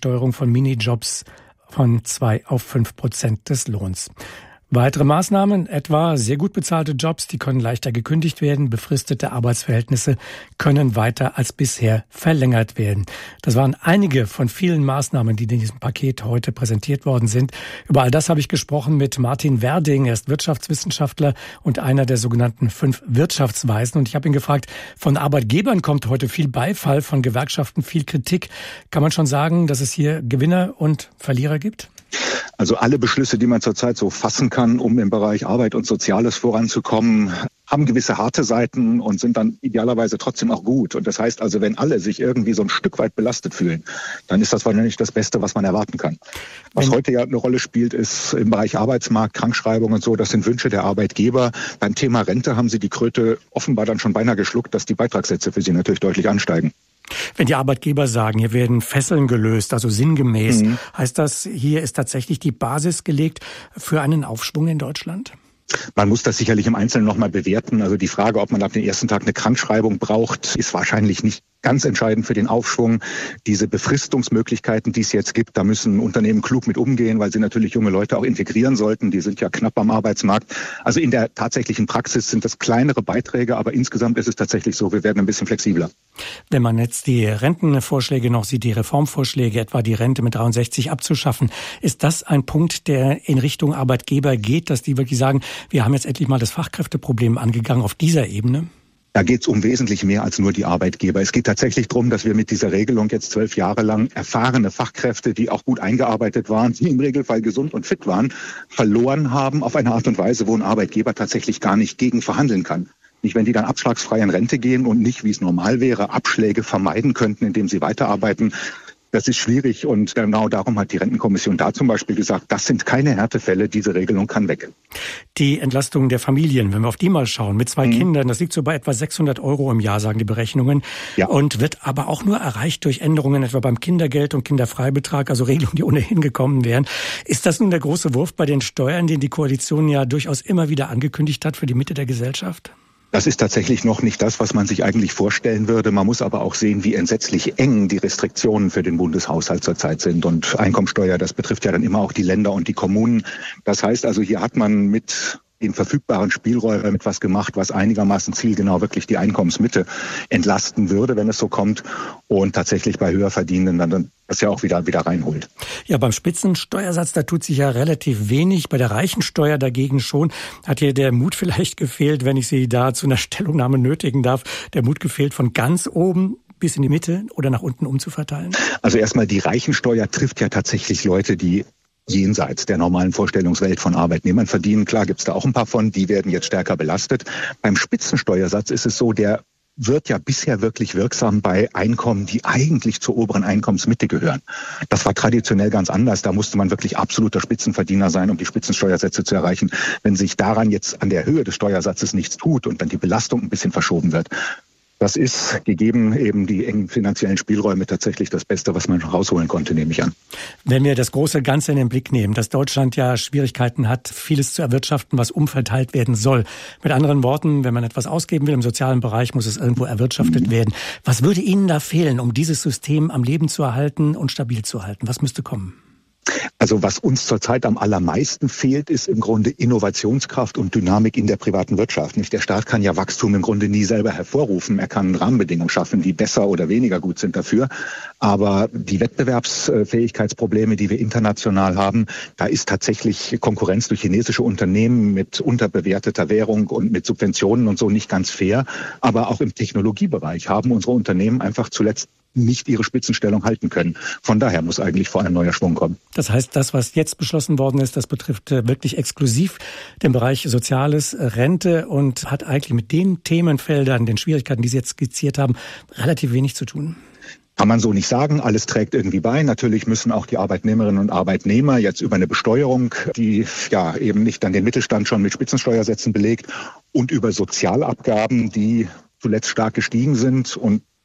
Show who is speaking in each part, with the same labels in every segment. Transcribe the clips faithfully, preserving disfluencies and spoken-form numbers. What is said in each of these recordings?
Speaker 1: Besteuerung von Minijobs von zwei auf fünf Prozent des Lohns. Weitere Maßnahmen, etwa sehr gut bezahlte Jobs, die können leichter gekündigt werden, befristete Arbeitsverhältnisse können weiter als bisher verlängert werden. Das waren einige von vielen Maßnahmen, die in diesem Paket heute präsentiert worden sind. Über all das habe ich gesprochen mit Martin Werding. Er ist Wirtschaftswissenschaftler und einer der sogenannten fünf Wirtschaftsweisen. Und ich habe ihn gefragt, von Arbeitgebern kommt heute viel Beifall, von Gewerkschaften viel Kritik. Kann man schon sagen, dass es hier Gewinner und Verlierer gibt?
Speaker 2: Also alle Beschlüsse, die man zurzeit so fassen kann, um im Bereich Arbeit und Soziales voranzukommen, haben gewisse harte Seiten und sind dann idealerweise trotzdem auch gut. Und das heißt also, wenn alle sich irgendwie so ein Stück weit belastet fühlen, dann ist das wahrscheinlich das Beste, was man erwarten kann. Was heute ja eine Rolle spielt, ist im Bereich Arbeitsmarkt, Krankschreibung und so, das sind Wünsche der Arbeitgeber. Beim Thema Rente haben sie die Kröte offenbar dann schon beinahe geschluckt, dass die Beitragssätze für sie natürlich deutlich ansteigen.
Speaker 1: Wenn die Arbeitgeber sagen, hier werden Fesseln gelöst, also sinngemäß, mhm. heißt das, hier ist tatsächlich die Basis gelegt für einen Aufschwung in Deutschland?
Speaker 2: Man muss das sicherlich im Einzelnen nochmal bewerten. Also die Frage, ob man ab dem ersten Tag eine Krankschreibung braucht, ist wahrscheinlich nicht ganz entscheidend für den Aufschwung. Diese Befristungsmöglichkeiten, die es jetzt gibt, da müssen Unternehmen klug mit umgehen, weil sie natürlich junge Leute auch integrieren sollten. Die sind ja knapp am Arbeitsmarkt. Also in der tatsächlichen Praxis sind das kleinere Beiträge, aber insgesamt ist es tatsächlich so, wir werden ein bisschen flexibler.
Speaker 1: Wenn man jetzt die Rentenvorschläge noch sieht, die Reformvorschläge, etwa die Rente mit dreiundsechzig abzuschaffen, ist das ein Punkt, der in Richtung Arbeitgeber geht, dass die wirklich sagen, wir haben jetzt endlich mal das Fachkräfteproblem angegangen auf dieser Ebene?
Speaker 2: Da geht es um wesentlich mehr als nur die Arbeitgeber. Es geht tatsächlich darum, dass wir mit dieser Regelung jetzt zwölf Jahre lang erfahrene Fachkräfte, die auch gut eingearbeitet waren, die im Regelfall gesund und fit waren, verloren haben auf eine Art und Weise, wo ein Arbeitgeber tatsächlich gar nicht gegen verhandeln kann. Nicht, wenn die dann abschlagsfrei in Rente gehen und nicht, wie es normal wäre, Abschläge vermeiden könnten, indem sie weiterarbeiten. Das ist schwierig und genau darum hat die Rentenkommission da zum Beispiel gesagt, das sind keine Härtefälle, diese Regelung kann weg.
Speaker 1: Die Entlastung der Familien, wenn wir auf die mal schauen, mit zwei mhm. Kindern, das liegt so bei etwa sechshundert Euro im Jahr, sagen die Berechnungen. Ja. Und wird aber auch nur erreicht durch Änderungen etwa beim Kindergeld und Kinderfreibetrag, also Regelungen, die ohnehin gekommen wären. Ist das nun der große Wurf bei den Steuern, den die Koalition ja durchaus immer wieder angekündigt hat für die Mitte der Gesellschaft?
Speaker 2: Das ist tatsächlich noch nicht das, was man sich eigentlich vorstellen würde. Man muss aber auch sehen, wie entsetzlich eng die Restriktionen für den Bundeshaushalt zurzeit sind. Und Einkommensteuer, das betrifft ja dann immer auch die Länder und die Kommunen. Das heißt also, hier hat man mit den verfügbaren Spielräumen etwas gemacht, was einigermaßen zielgenau wirklich die Einkommensmitte entlasten würde, wenn es so kommt. Und tatsächlich bei Höherverdienenden dann das ja auch wieder, wieder reinholt.
Speaker 1: Ja, beim Spitzensteuersatz, da tut sich ja relativ wenig. Bei der Reichensteuer dagegen schon. Hat hier der Mut vielleicht gefehlt, wenn ich Sie da zu einer Stellungnahme nötigen darf, der Mut gefehlt, von ganz oben bis in die Mitte oder nach unten umzuverteilen?
Speaker 2: Also erstmal, die Reichensteuer trifft ja tatsächlich Leute, die jenseits der normalen Vorstellungswelt von Arbeitnehmern verdienen. Klar gibt's da auch ein paar von, die werden jetzt stärker belastet. Beim Spitzensteuersatz ist es so, der wird ja bisher wirklich wirksam bei Einkommen, die eigentlich zur oberen Einkommensmitte gehören. Das war traditionell ganz anders. Da musste man wirklich absoluter Spitzenverdiener sein, um die Spitzensteuersätze zu erreichen. Wenn sich daran jetzt an der Höhe des Steuersatzes nichts tut und dann die Belastung ein bisschen verschoben wird, das ist, gegeben eben die engen finanziellen Spielräume, tatsächlich das Beste, was man rausholen konnte, nehme ich an.
Speaker 1: Wenn wir das große Ganze in den Blick nehmen, dass Deutschland ja Schwierigkeiten hat, vieles zu erwirtschaften, was umverteilt werden soll. Mit anderen Worten, wenn man etwas ausgeben will im sozialen Bereich, muss es irgendwo erwirtschaftet mhm. werden. Was würde Ihnen da fehlen, um dieses System am Leben zu erhalten und stabil zu halten? Was müsste kommen?
Speaker 2: Also was uns zurzeit am allermeisten fehlt, ist im Grunde Innovationskraft und Dynamik in der privaten Wirtschaft. Nicht? Der Staat kann ja Wachstum im Grunde nie selber hervorrufen. Er kann Rahmenbedingungen schaffen, die besser oder weniger gut sind dafür. Aber die Wettbewerbsfähigkeitsprobleme, die wir international haben, da ist tatsächlich Konkurrenz durch chinesische Unternehmen mit unterbewerteter Währung und mit Subventionen und so nicht ganz fair. Aber auch im Technologiebereich haben unsere Unternehmen einfach zuletzt nicht ihre Spitzenstellung halten können. Von daher muss eigentlich vor allem neuer Schwung kommen.
Speaker 1: Das heißt, das, was jetzt beschlossen worden ist, das betrifft wirklich exklusiv den Bereich Soziales, Rente und hat eigentlich mit den Themenfeldern, den Schwierigkeiten, die Sie jetzt skizziert haben, relativ wenig zu tun.
Speaker 2: Kann man so nicht sagen. Alles trägt irgendwie bei. Natürlich müssen auch die Arbeitnehmerinnen und Arbeitnehmer jetzt über eine Besteuerung, die ja eben nicht dann den Mittelstand schon mit Spitzensteuersätzen belegt, und über Sozialabgaben, die zuletzt stark gestiegen sind und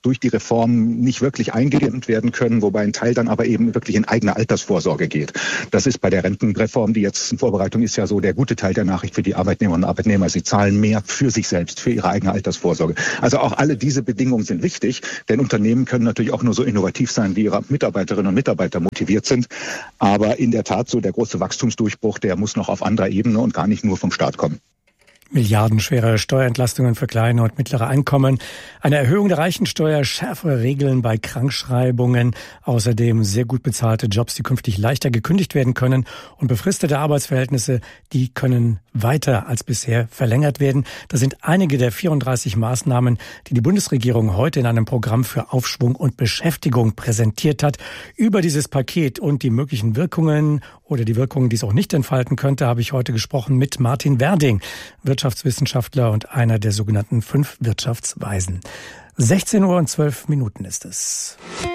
Speaker 2: durch die Reform nicht wirklich eingedämmt werden können, wobei ein Teil dann aber eben wirklich in eigene Altersvorsorge geht. Das ist bei der Rentenreform, die jetzt in Vorbereitung ist, ja so der gute Teil der Nachricht für die Arbeitnehmerinnen und Arbeitnehmer. Sie zahlen mehr für sich selbst, für ihre eigene Altersvorsorge. Also auch alle diese Bedingungen sind wichtig, denn Unternehmen können natürlich auch nur so innovativ sein, wie ihre Mitarbeiterinnen und Mitarbeiter motiviert sind. Aber in der Tat, so der große Wachstumsdurchbruch, der muss noch auf anderer Ebene und gar nicht nur vom Staat kommen.
Speaker 1: Milliardenschwere Steuerentlastungen für kleine und mittlere Einkommen, eine Erhöhung der Reichensteuer, schärfere Regeln bei Krankschreibungen, außerdem sehr gut bezahlte Jobs, die künftig leichter gekündigt werden können und befristete Arbeitsverhältnisse, die können weiter als bisher verlängert werden. Das sind einige der vierunddreißig Maßnahmen, die die Bundesregierung heute in einem Programm für Aufschwung und Beschäftigung präsentiert hat. Über dieses Paket und die möglichen Wirkungen oder die Wirkungen, die es auch nicht entfalten könnte, habe ich heute gesprochen mit Martin Werding, Wirtschaftswissenschaftler und einer der sogenannten fünf Wirtschaftsweisen. sechzehn Uhr und zwölf Minuten ist es.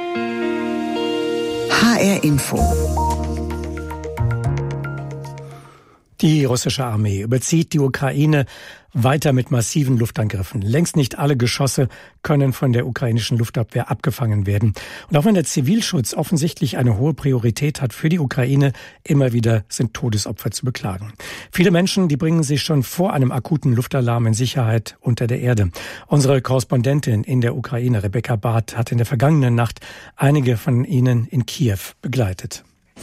Speaker 3: H R Info.
Speaker 1: Die russische Armee überzieht die Ukraine weiter mit massiven Luftangriffen. Längst nicht alle Geschosse können von der ukrainischen Luftabwehr abgefangen werden. Und auch wenn der Zivilschutz offensichtlich eine hohe Priorität hat für die Ukraine, immer wieder sind Todesopfer zu beklagen. Viele Menschen, die bringen sich schon vor einem akuten Luftalarm in Sicherheit unter der Erde. Unsere Korrespondentin in der Ukraine, Rebecca Barth, hat in der vergangenen Nacht einige von ihnen in Kiew begleitet.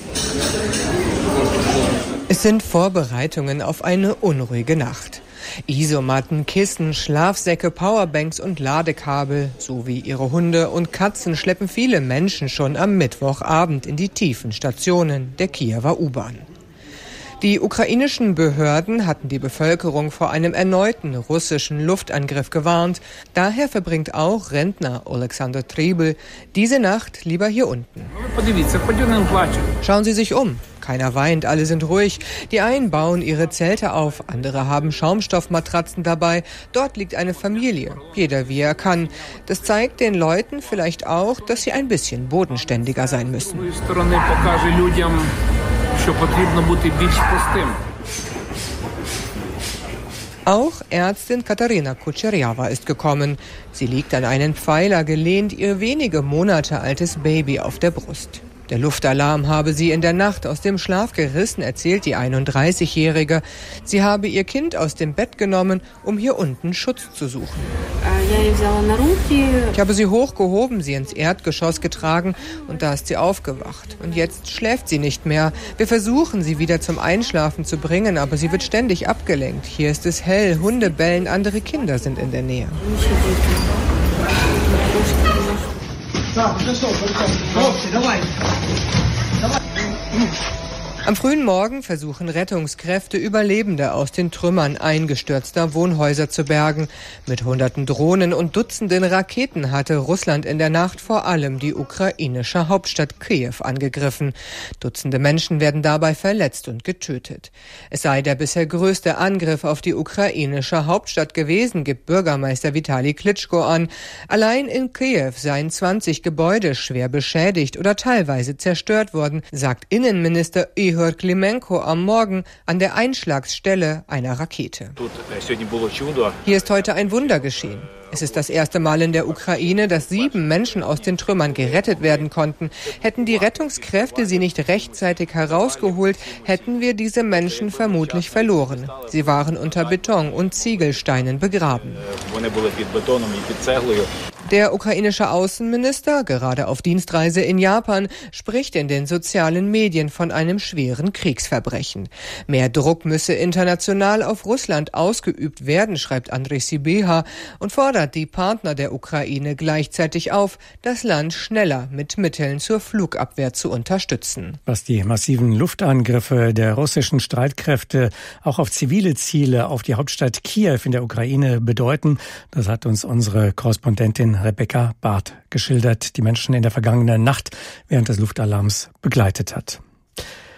Speaker 4: Es sind Vorbereitungen auf eine unruhige Nacht. Isomatten, Kissen, Schlafsäcke, Powerbanks und Ladekabel sowie ihre Hunde und Katzen schleppen viele Menschen schon am Mittwochabend in die tiefen Stationen der Kiewer U-Bahn. Die ukrainischen Behörden hatten die Bevölkerung vor einem erneuten russischen Luftangriff gewarnt. Daher verbringt auch Rentner Alexander Tribel diese Nacht lieber hier unten. Schauen Sie sich um. Keiner weint, alle sind ruhig. Die einen bauen ihre Zelte auf, andere haben Schaumstoffmatratzen dabei. Dort liegt eine Familie, jeder wie er kann. Das zeigt den Leuten vielleicht auch, dass sie ein bisschen bodenständiger sein müssen. Auch Ärztin Katarina Kucherjawa ist gekommen. Sie liegt an einen Pfeiler gelehnt, ihr wenige Monate altes Baby auf der Brust. Der Luftalarm habe sie in der Nacht aus dem Schlaf gerissen, erzählt die einunddreißigjährige. Sie habe ihr Kind aus dem Bett genommen, um hier unten Schutz zu suchen. Ich habe sie hochgehoben, sie ins Erdgeschoss getragen und da ist sie aufgewacht. Und jetzt schläft sie nicht mehr. Wir versuchen, sie wieder zum Einschlafen zu bringen, aber sie wird ständig abgelenkt. Hier ist es hell, Hunde bellen, andere Kinder sind in der Nähe. Am frühen Morgen versuchen Rettungskräfte, Überlebende aus den Trümmern eingestürzter Wohnhäuser zu bergen. Mit hunderten Drohnen und Dutzenden Raketen hatte Russland in der Nacht vor allem die ukrainische Hauptstadt Kiew angegriffen. Dutzende Menschen werden dabei verletzt und getötet. Es sei der bisher größte Angriff auf die ukrainische Hauptstadt gewesen, gibt Bürgermeister Vitali Klitschko an. Allein in Kiew seien zwanzig Gebäude schwer beschädigt oder teilweise zerstört worden, sagt Innenminister Ihor Klimenko am Morgen an der Einschlagsstelle einer Rakete. Hier ist heute ein Wunder geschehen. Es ist das erste Mal in der Ukraine, dass sieben Menschen aus den Trümmern gerettet werden konnten. Hätten die Rettungskräfte sie nicht rechtzeitig herausgeholt, hätten wir diese Menschen vermutlich verloren. Sie waren unter Beton und Ziegelsteinen begraben. Der ukrainische Außenminister, gerade auf Dienstreise in Japan, spricht in den sozialen Medien von einem schweren Kriegsverbrechen. Mehr Druck müsse international auf Russland ausgeübt werden, schreibt Andrei Sibiha und fordert die Partner der Ukraine gleichzeitig auf, das Land schneller mit Mitteln zur Flugabwehr zu unterstützen.
Speaker 1: Was die massiven Luftangriffe der russischen Streitkräfte auch auf zivile Ziele auf die Hauptstadt Kiew in der Ukraine bedeuten, das hat uns unsere Korrespondentin Rebecca Barth geschildert, die Menschen in der vergangenen Nacht während des Luftalarms begleitet hat.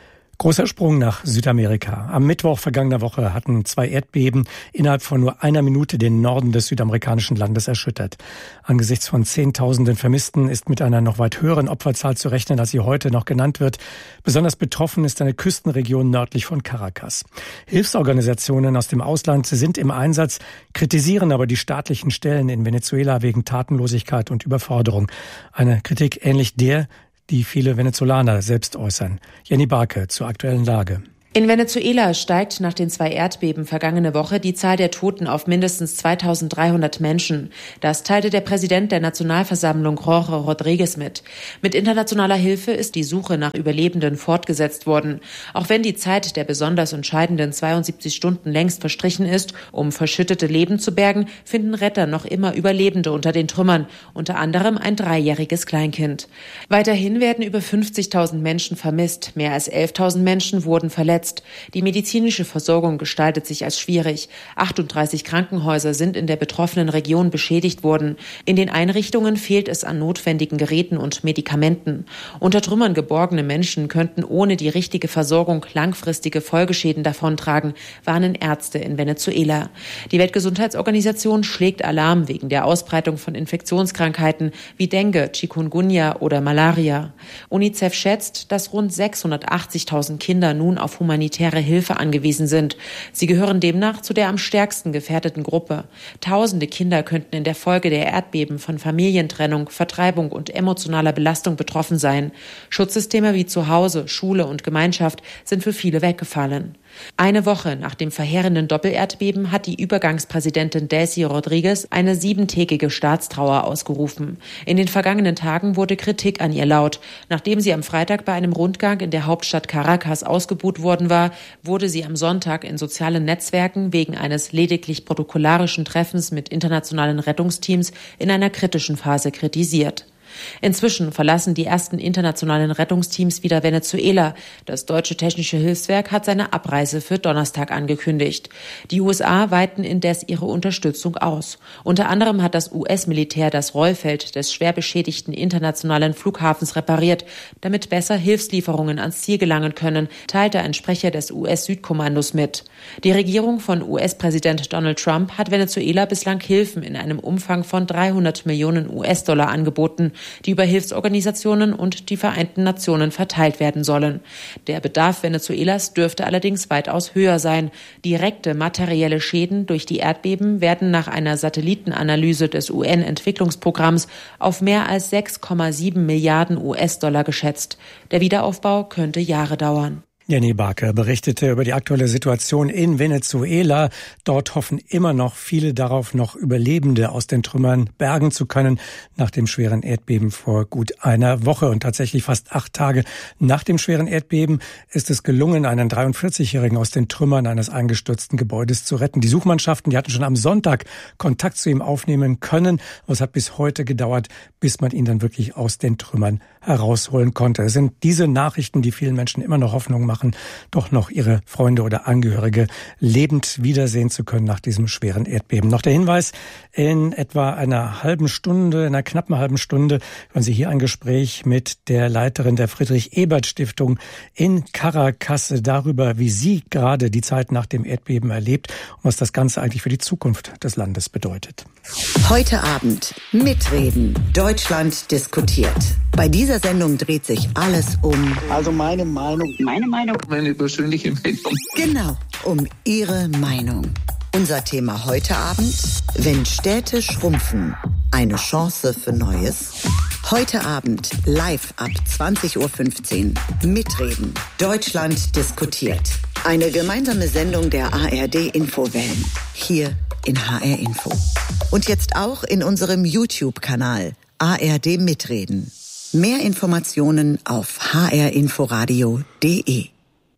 Speaker 1: Großer Sprung nach Südamerika. Am Mittwoch vergangener Woche hatten zwei Erdbeben innerhalb von nur einer Minute den Norden des südamerikanischen Landes erschüttert. Angesichts von Zehntausenden Vermissten ist mit einer noch weit höheren Opferzahl zu rechnen, als sie heute noch genannt wird. Besonders betroffen ist eine Küstenregion nördlich von Caracas. Hilfsorganisationen aus dem Ausland sind im Einsatz, kritisieren aber die staatlichen Stellen in Venezuela wegen Tatenlosigkeit und Überforderung. Eine Kritik ähnlich der, die viele Venezolaner selbst äußern. Jenny Barke zur aktuellen Lage.
Speaker 3: In Venezuela steigt nach den zwei Erdbeben vergangene Woche die Zahl der Toten auf mindestens zweitausenddreihundert Menschen. Das teilte der Präsident der Nationalversammlung Jorge Rodriguez mit. Mit internationaler Hilfe ist die Suche nach Überlebenden fortgesetzt worden. Auch wenn die Zeit der besonders entscheidenden zweiundsiebzig Stunden längst verstrichen ist, um verschüttete Leben zu bergen, finden Retter noch immer Überlebende unter den Trümmern, unter anderem ein dreijähriges Kleinkind. Weiterhin werden über fünfzigtausend Menschen vermisst. Mehr als elftausend Menschen wurden verletzt. Die medizinische Versorgung gestaltet sich als schwierig. achtunddreißig Krankenhäuser sind in der betroffenen Region beschädigt worden. In den Einrichtungen fehlt es an notwendigen Geräten und Medikamenten. Unter Trümmern geborgene Menschen könnten ohne die richtige Versorgung langfristige Folgeschäden davontragen, warnen Ärzte in Venezuela. Die Weltgesundheitsorganisation schlägt Alarm wegen der Ausbreitung von Infektionskrankheiten wie Dengue, Chikungunya oder Malaria. UNICEF schätzt, dass rund sechshundertachtzigtausend Kinder nun auf humanitäre humanitäre Hilfe angewiesen sind. Sie gehören demnach zu der am stärksten gefährdeten Gruppe. Tausende Kinder könnten in der Folge der Erdbeben von Familientrennung, Vertreibung und emotionaler Belastung betroffen sein. Schutzsysteme wie Zuhause, Schule und Gemeinschaft sind für viele weggefallen. Eine Woche nach dem verheerenden Doppelerdbeben hat die Übergangspräsidentin Delcy Rodriguez eine siebentägige Staatstrauer ausgerufen. In den vergangenen Tagen wurde Kritik an ihr laut. Nachdem sie am Freitag bei einem Rundgang in der Hauptstadt Caracas ausgebuht worden war, wurde sie am Sonntag in sozialen Netzwerken wegen eines lediglich protokollarischen Treffens mit internationalen Rettungsteams in einer kritischen Phase kritisiert. Inzwischen verlassen die ersten internationalen Rettungsteams wieder Venezuela. Das deutsche Technische Hilfswerk hat seine Abreise für Donnerstag angekündigt. Die U S A weiten indes ihre Unterstützung aus. Unter anderem hat das U S-Militär das Rollfeld des schwer beschädigten internationalen Flughafens repariert, damit besser Hilfslieferungen ans Ziel gelangen können, teilte ein Sprecher des U S-Südkommandos mit. Die Regierung von U S-Präsident Donald Trump hat Venezuela bislang Hilfen in einem Umfang von dreihundert Millionen U S-Dollar angeboten, die über Hilfsorganisationen und die Vereinten Nationen verteilt werden sollen. Der Bedarf Venezuelas dürfte allerdings weitaus höher sein. Direkte materielle Schäden durch die Erdbeben werden nach einer Satellitenanalyse des U N-Entwicklungsprogramms auf mehr als sechs Komma sieben Milliarden U S-Dollar geschätzt. Der Wiederaufbau könnte Jahre dauern.
Speaker 1: Jenny Barke berichtete über die aktuelle Situation in Venezuela. Dort hoffen immer noch viele darauf, noch Überlebende aus den Trümmern bergen zu können nach dem schweren Erdbeben vor gut einer Woche. Und tatsächlich fast acht Tage nach dem schweren Erdbeben ist es gelungen, einen dreiundvierzigjährigen aus den Trümmern eines eingestürzten Gebäudes zu retten. Die Suchmannschaften, die hatten schon am Sonntag Kontakt zu ihm aufnehmen können. Aber es hat bis heute gedauert, bis man ihn dann wirklich aus den Trümmern herausholen konnte. Es sind diese Nachrichten, die vielen Menschen immer noch Hoffnung machen, doch noch ihre Freunde oder Angehörige lebend wiedersehen zu können nach diesem schweren Erdbeben. Noch der Hinweis, in etwa einer halben Stunde, in einer knappen halben Stunde, hören Sie hier ein Gespräch mit der Leiterin der Friedrich-Ebert-Stiftung in Caracas darüber, wie sie gerade die Zeit nach dem Erdbeben erlebt und was das Ganze eigentlich für die Zukunft des Landes bedeutet.
Speaker 5: Heute Abend mitreden. Deutschland diskutiert. Bei dieser Sendung dreht sich alles um...
Speaker 6: Also meine Meinung.
Speaker 7: Meine Meinung.
Speaker 6: Meine persönliche Meinung.
Speaker 5: Genau, um Ihre Meinung. Unser Thema heute Abend: Wenn Städte schrumpfen, eine Chance für Neues. Heute Abend live ab zwanzig Uhr fünfzehn. Mitreden. Deutschland diskutiert. Eine gemeinsame Sendung der A R D-Infowellen. Hier in H R Info. Und jetzt auch in unserem YouTube-Kanal A R D Mitreden. Mehr Informationen auf h r inforadio punkt d e.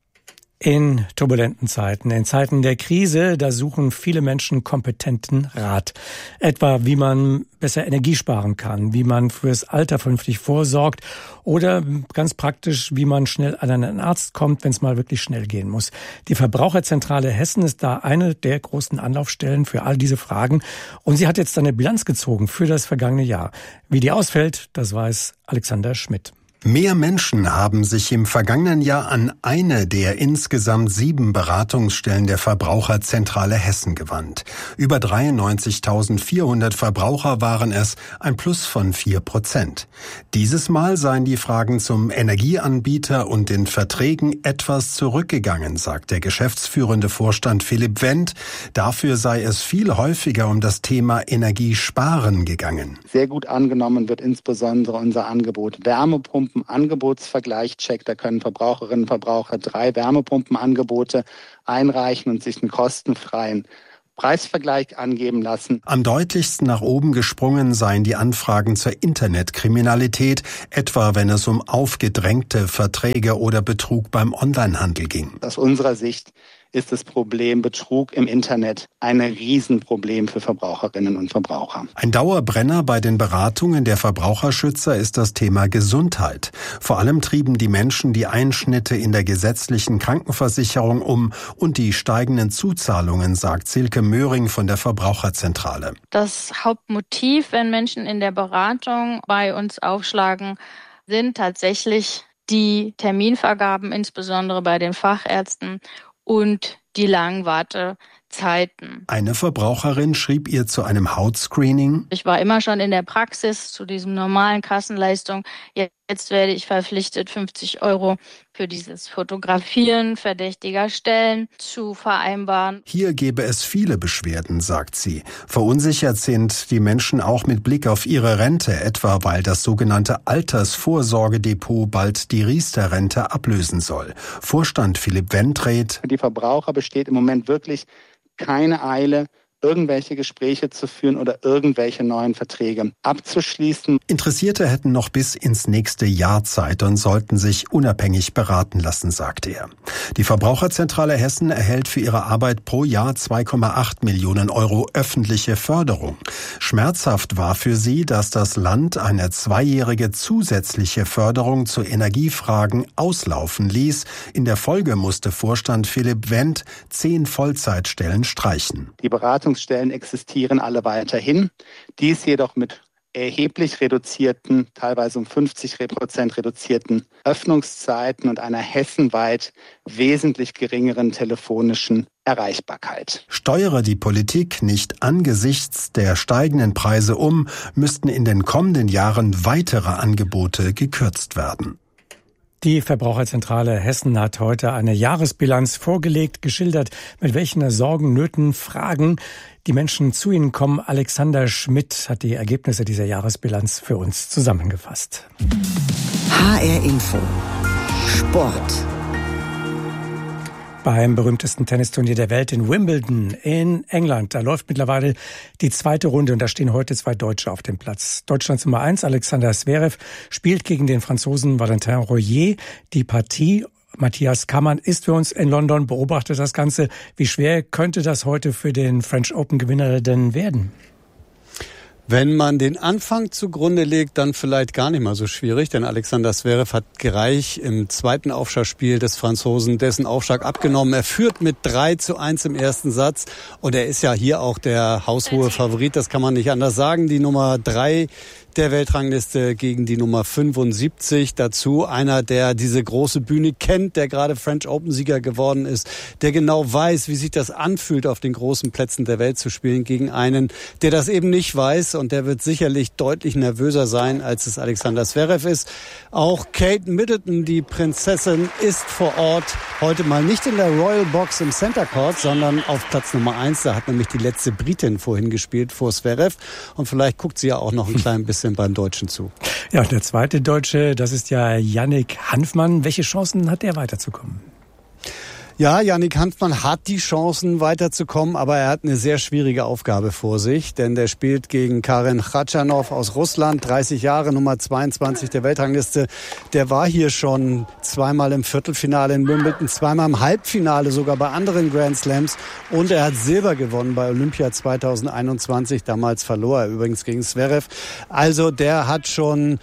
Speaker 1: In turbulenten Zeiten, in Zeiten der Krise, da suchen viele Menschen kompetenten Rat. Etwa, wie man besser Energie sparen kann, wie man fürs Alter vernünftig vorsorgt oder ganz praktisch, wie man schnell an einen Arzt kommt, wenn es mal wirklich schnell gehen muss. Die Verbraucherzentrale Hessen ist da eine der großen Anlaufstellen für all diese Fragen und sie hat jetzt eine Bilanz gezogen für das vergangene Jahr. Wie die ausfällt, das weiß Alexander Schmidt.
Speaker 7: Mehr Menschen haben sich im vergangenen Jahr an eine der insgesamt sieben Beratungsstellen der Verbraucherzentrale Hessen gewandt. Über dreiundneunzigtausendvierhundert Verbraucher waren es, ein Plus von vier Prozent. Dieses Mal seien die Fragen zum Energieanbieter und den Verträgen etwas zurückgegangen, sagt der geschäftsführende Vorstand Philipp Wendt. Dafür sei es viel häufiger um das Thema Energiesparen gegangen.
Speaker 8: Sehr gut angenommen wird insbesondere unser Angebot Wärmepumpen. Angebotsvergleich-Check, da können Verbraucherinnen und Verbraucher drei Wärmepumpenangebote einreichen und sich einen kostenfreien Preisvergleich angeben lassen.
Speaker 7: Am deutlichsten nach oben gesprungen seien die Anfragen zur Internetkriminalität, etwa wenn es um aufgedrängte Verträge oder Betrug beim Onlinehandel ging.
Speaker 8: Aus unserer Sicht ist das Problem Betrug im Internet ein Riesenproblem für Verbraucherinnen und Verbraucher.
Speaker 7: Ein Dauerbrenner bei den Beratungen der Verbraucherschützer ist das Thema Gesundheit. Vor allem trieben die Menschen die Einschnitte in der gesetzlichen Krankenversicherung um und die steigenden Zuzahlungen, sagt Silke Möhring von der Verbraucherzentrale.
Speaker 9: Das Hauptmotiv, wenn Menschen in der Beratung bei uns aufschlagen, sind tatsächlich die Terminvergaben, insbesondere bei den Fachärzten, und die langen Wartezeiten.
Speaker 7: Eine Verbraucherin schrieb ihr zu einem Hautscreening:
Speaker 9: Ich war immer schon in der Praxis zu diesem normalen Kassenleistung. Jetzt werde ich verpflichtet, fünfzig Euro für dieses Fotografieren verdächtiger Stellen zu vereinbaren.
Speaker 7: Hier gäbe es viele Beschwerden, sagt sie. Verunsichert sind die Menschen auch mit Blick auf ihre Rente, etwa weil das sogenannte Altersvorsorgedepot bald die Riester-Rente ablösen soll. Vorstand Philipp Wendt rät:
Speaker 8: Für die Verbraucher besteht im Moment wirklich keine Eile, irgendwelche Gespräche zu führen oder irgendwelche neuen Verträge abzuschließen.
Speaker 7: Interessierte hätten noch bis ins nächste Jahr Zeit und sollten sich unabhängig beraten lassen, sagte er. Die Verbraucherzentrale Hessen erhält für ihre Arbeit pro Jahr zwei Komma acht Millionen Euro öffentliche Förderung. Schmerzhaft war für sie, dass das Land eine zweijährige zusätzliche Förderung zu Energiefragen auslaufen ließ. In der Folge musste Vorstand Philipp Wendt zehn Vollzeitstellen streichen.
Speaker 8: Die Beratung Stellen existieren alle weiterhin, dies jedoch mit erheblich reduzierten, teilweise um fünfzig Prozent reduzierten Öffnungszeiten und einer hessenweit wesentlich geringeren telefonischen Erreichbarkeit.
Speaker 7: Steuere die Politik nicht angesichts der steigenden Preise um, müssten in den kommenden Jahren weitere Angebote gekürzt werden.
Speaker 1: Die Verbraucherzentrale Hessen hat heute eine Jahresbilanz vorgelegt, geschildert, mit welchen Sorgen, Nöten, Fragen die Menschen zu ihnen kommen. Alexander Schmidt hat die Ergebnisse dieser Jahresbilanz für uns zusammengefasst.
Speaker 5: H R Info Sport.
Speaker 1: Beim berühmtesten Tennisturnier der Welt in Wimbledon in England. Da läuft mittlerweile die zweite Runde und da stehen heute zwei Deutsche auf dem Platz. Deutschlands Nummer eins, Alexander Zverev, spielt gegen den Franzosen Valentin Royer. Die Partie, Matthias Kammann ist für uns in London, beobachtet das Ganze. Wie schwer könnte das heute für den French Open-Gewinner denn werden?
Speaker 10: Wenn man den Anfang zugrunde legt, dann vielleicht gar nicht mal so schwierig, denn Alexander Zverev hat gleich im zweiten Aufschlagspiel des Franzosen dessen Aufschlag abgenommen. Er führt mit drei zu eins im ersten Satz und er ist ja hier auch der haushohe Favorit, das kann man nicht anders sagen. Die Nummer drei der Weltrangliste gegen die Nummer fünfundsiebzig. Dazu einer, der diese große Bühne kennt, der gerade French Open-Sieger geworden ist, der genau weiß, wie sich das anfühlt, auf den großen Plätzen der Welt zu spielen, gegen einen, der das eben nicht weiß, und der wird sicherlich deutlich nervöser sein, als es Alexander Zverev ist. Auch Kate Middleton, die Prinzessin, ist vor Ort heute mal nicht in der Royal Box im Center Court, sondern auf Platz Nummer eins. Da hat nämlich die letzte Britin vorhin gespielt vor Zverev, und vielleicht guckt sie ja auch noch ein klein bisschen beim Deutschen zu.
Speaker 1: Ja, der zweite Deutsche, das ist ja Yannick Hanfmann. Welche Chancen hat er weiterzukommen?
Speaker 10: Ja, Yannick Hanfmann hat die Chancen weiterzukommen, aber er hat eine sehr schwierige Aufgabe vor sich, denn der spielt gegen Karen Khachanov aus Russland, dreißig Jahre, Nummer zweiundzwanzig der Weltrangliste. Der war hier schon zweimal im Viertelfinale in Wimbledon, zweimal im Halbfinale sogar bei anderen Grand Slams, und er hat Silber gewonnen bei Olympia zweitausendeinundzwanzig. Damals verlor er übrigens gegen Zverev. Also der hat schon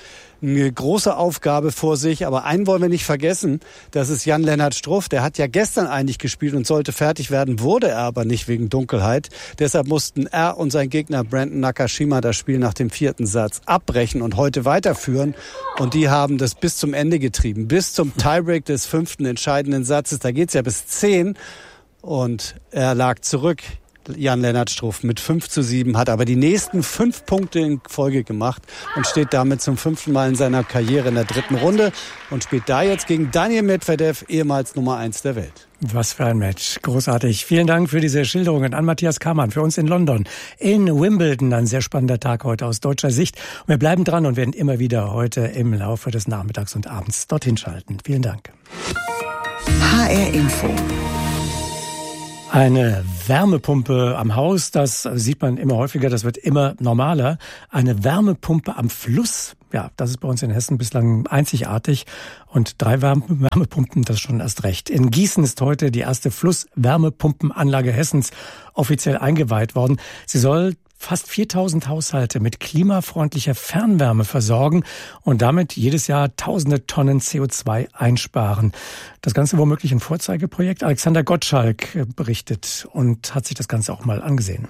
Speaker 10: eine große Aufgabe vor sich. Aber einen wollen wir nicht vergessen, das ist Jan-Lennart Struff. Der hat ja gestern eigentlich gespielt und sollte fertig werden, wurde er aber nicht wegen Dunkelheit. Deshalb mussten er und sein Gegner Brandon Nakashima das Spiel nach dem vierten Satz abbrechen und heute weiterführen. Und die haben das bis zum Ende getrieben, bis zum Tiebreak des fünften entscheidenden Satzes. Da geht's ja bis zehn und er lag zurück. Jan-Lennart Struff mit fünf zu sieben, hat aber die nächsten fünf Punkte in Folge gemacht und steht damit zum fünften Mal in seiner Karriere in der dritten Runde und spielt da jetzt gegen Daniil Medvedev, ehemals Nummer eins der Welt.
Speaker 1: Was für ein Match. Großartig. Vielen Dank für diese Schilderungen an Matthias Kamann für uns in London. In Wimbledon ein sehr spannender Tag heute aus deutscher Sicht. Und wir bleiben dran und werden immer wieder heute im Laufe des Nachmittags und Abends dorthin schalten. Vielen Dank.
Speaker 5: H R Info.
Speaker 1: Eine Wärmepumpe am Haus, das sieht man immer häufiger, das wird immer normaler. Eine Wärmepumpe am Fluss, ja, das ist bei uns in Hessen bislang einzigartig. Und drei Wärmepumpen, das schon erst recht. In Gießen ist heute die erste Flusswärmepumpenanlage Hessens offiziell eingeweiht worden. Sie soll fast viertausend Haushalte mit klimafreundlicher Fernwärme versorgen und damit jedes Jahr tausende Tonnen C O zwei einsparen. Das Ganze womöglich ein Vorzeigeprojekt. Alexander Gottschalk berichtet und hat sich das Ganze auch mal angesehen.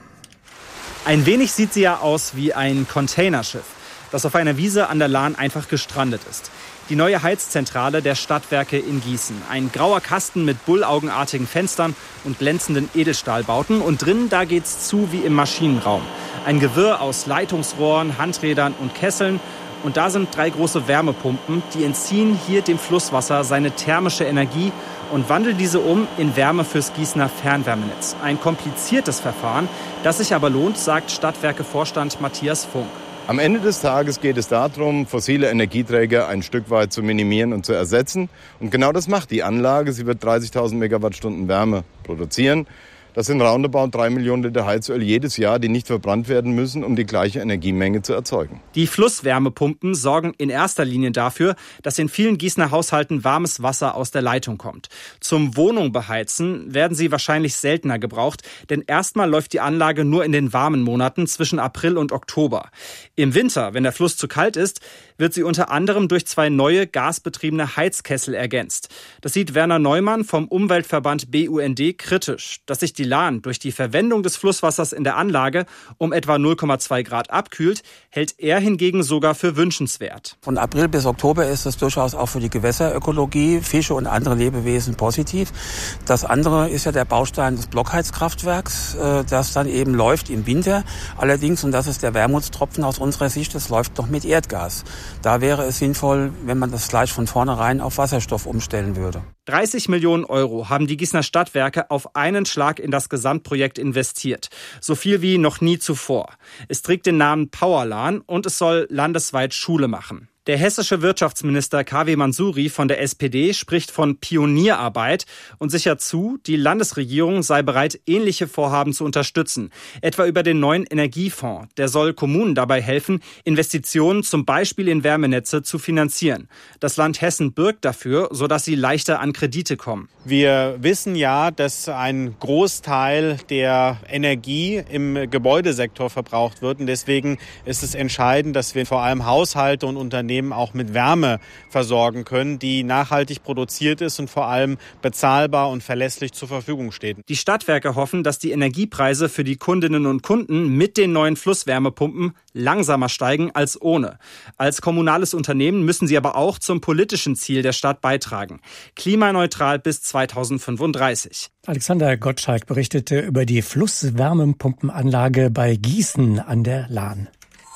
Speaker 11: Ein wenig sieht sie ja aus wie ein Containerschiff, das auf einer Wiese an der Lahn einfach gestrandet ist. Die neue Heizzentrale der Stadtwerke in Gießen. Ein grauer Kasten mit bullaugenartigen Fenstern und glänzenden Edelstahlbauten. Und drinnen, da geht's zu wie im Maschinenraum. Ein Gewirr aus Leitungsrohren, Handrädern und Kesseln. Und da sind drei große Wärmepumpen, die entziehen hier dem Flusswasser seine thermische Energie und wandeln diese um in Wärme fürs Gießener Fernwärmenetz. Ein kompliziertes Verfahren, das sich aber lohnt, sagt Stadtwerke-Vorstand Matthias Funk.
Speaker 12: Am Ende des Tages geht es darum, fossile Energieträger ein Stück weit zu minimieren und zu ersetzen. Und genau das macht die Anlage. Sie wird dreißigtausend Megawattstunden Wärme produzieren. Das sind roundabout drei Millionen Liter Heizöl jedes Jahr, die nicht verbrannt werden müssen, um die gleiche Energiemenge zu erzeugen.
Speaker 11: Die Flusswärmepumpen sorgen in erster Linie dafür, dass in vielen Gießener Haushalten warmes Wasser aus der Leitung kommt. Zum Wohnung beheizen werden sie wahrscheinlich seltener gebraucht, denn erstmal läuft die Anlage nur in den warmen Monaten zwischen April und Oktober. Im Winter, wenn der Fluss zu kalt ist, wird sie unter anderem durch zwei neue gasbetriebene Heizkessel ergänzt. Das sieht Werner Neumann vom Umweltverband B U N D kritisch, dass sich die Lahn durch die Verwendung des Flusswassers in der Anlage um etwa null Komma zwei Grad abkühlt, hält er hingegen sogar für wünschenswert.
Speaker 13: Von April bis Oktober ist es durchaus auch für die Gewässerökologie, Fische und andere Lebewesen positiv. Das andere ist ja der Baustein des Blockheizkraftwerks, das dann eben läuft im Winter. Allerdings, und das ist der Wermutstropfen aus unserer Sicht, das läuft noch mit Erdgas. Da wäre es sinnvoll, wenn man das gleich von vornherein auf Wasserstoff umstellen würde.
Speaker 11: dreißig Millionen Euro haben die Gießener Stadtwerke auf einen Schlag in das Gesamtprojekt investiert. So viel wie noch nie zuvor. Es trägt den Namen Powerlahn und es soll landesweit Schule machen. Der hessische Wirtschaftsminister K W Mansuri von der S P D spricht von Pionierarbeit und sichert zu, die Landesregierung sei bereit, ähnliche Vorhaben zu unterstützen. Etwa über den neuen Energiefonds. Der soll Kommunen dabei helfen, Investitionen zum Beispiel in Wärmenetze zu finanzieren. Das Land Hessen bürgt dafür, sodass sie leichter an Kredite kommen.
Speaker 14: Wir wissen ja, dass ein Großteil der Energie im Gebäudesektor verbraucht wird. Und deswegen ist es entscheidend, dass wir vor allem Haushalte und Unternehmen auch mit Wärme versorgen können, die nachhaltig produziert ist und vor allem bezahlbar und verlässlich zur Verfügung steht.
Speaker 11: Die Stadtwerke hoffen, dass die Energiepreise für die Kundinnen und Kunden mit den neuen Flusswärmepumpen langsamer steigen als ohne. Als kommunales Unternehmen müssen sie aber auch zum politischen Ziel der Stadt beitragen. Klimaneutral bis zweitausendfünfunddreißig.
Speaker 1: Alexander Gottschalk berichtete über die Flusswärmepumpenanlage bei Gießen an der Lahn.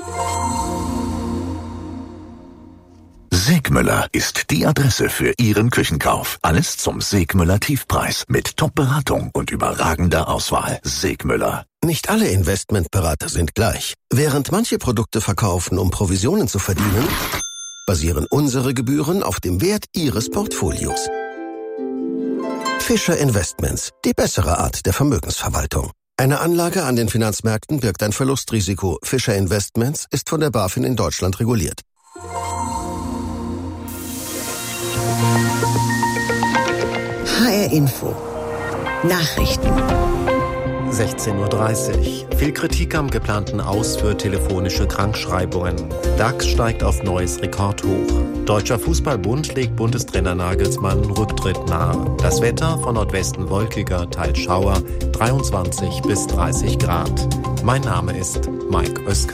Speaker 15: Segmüller ist die Adresse für Ihren Küchenkauf. Alles zum Segmüller Tiefpreis mit Top-Beratung und überragender Auswahl. Segmüller.
Speaker 16: Nicht alle Investmentberater sind gleich. Während manche Produkte verkaufen, um Provisionen zu verdienen, basieren unsere Gebühren auf dem Wert Ihres Portfolios. Fischer Investments, die bessere Art der Vermögensverwaltung. Eine Anlage an den Finanzmärkten birgt ein Verlustrisiko. Fischer Investments ist von der BaFin in Deutschland reguliert.
Speaker 5: H R Info. Nachrichten.
Speaker 17: sechzehn Uhr dreißig. Viel Kritik am geplanten Aus für telefonische Krankschreibungen. DAX steigt auf neues Rekordhoch. Deutscher Fußballbund legt Bundestrainer Nagelsmann Rücktritt nahe. Das Wetter von Nordwesten wolkiger, teils Schauer, dreiundzwanzig bis dreißig Grad. Mein Name ist Mike Oeske.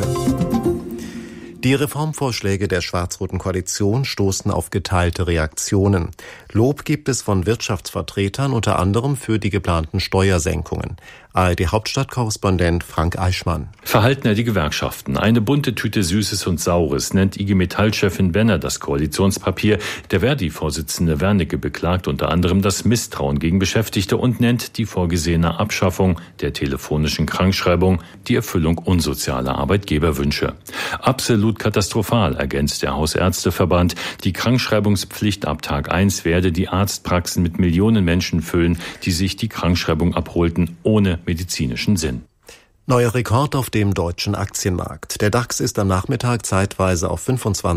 Speaker 17: Die Reformvorschläge der schwarz-roten Koalition stoßen auf geteilte Reaktionen. Lob gibt es von Wirtschaftsvertretern, unter anderem für die geplanten Steuersenkungen. A R D-Hauptstadtkorrespondent Frank Eichmann.
Speaker 18: Verhalten er die Gewerkschaften. Eine bunte Tüte Süßes und Saures nennt I G Metall-Chefin Benner das Koalitionspapier. Der Verdi-Vorsitzende Wernicke beklagt unter anderem das Misstrauen gegen Beschäftigte und nennt die vorgesehene Abschaffung der telefonischen Krankschreibung die Erfüllung unsozialer Arbeitgeberwünsche. Absolut katastrophal, ergänzt der Hausärzteverband. Die Krankschreibungspflicht ab Tag eins werde die Arztpraxen mit Millionen Menschen füllen, die sich die Krankschreibung abholten, ohne medizinischen Sinn.
Speaker 17: Neuer Rekord auf dem deutschen Aktienmarkt. Der DAX ist am Nachmittag zeitweise auf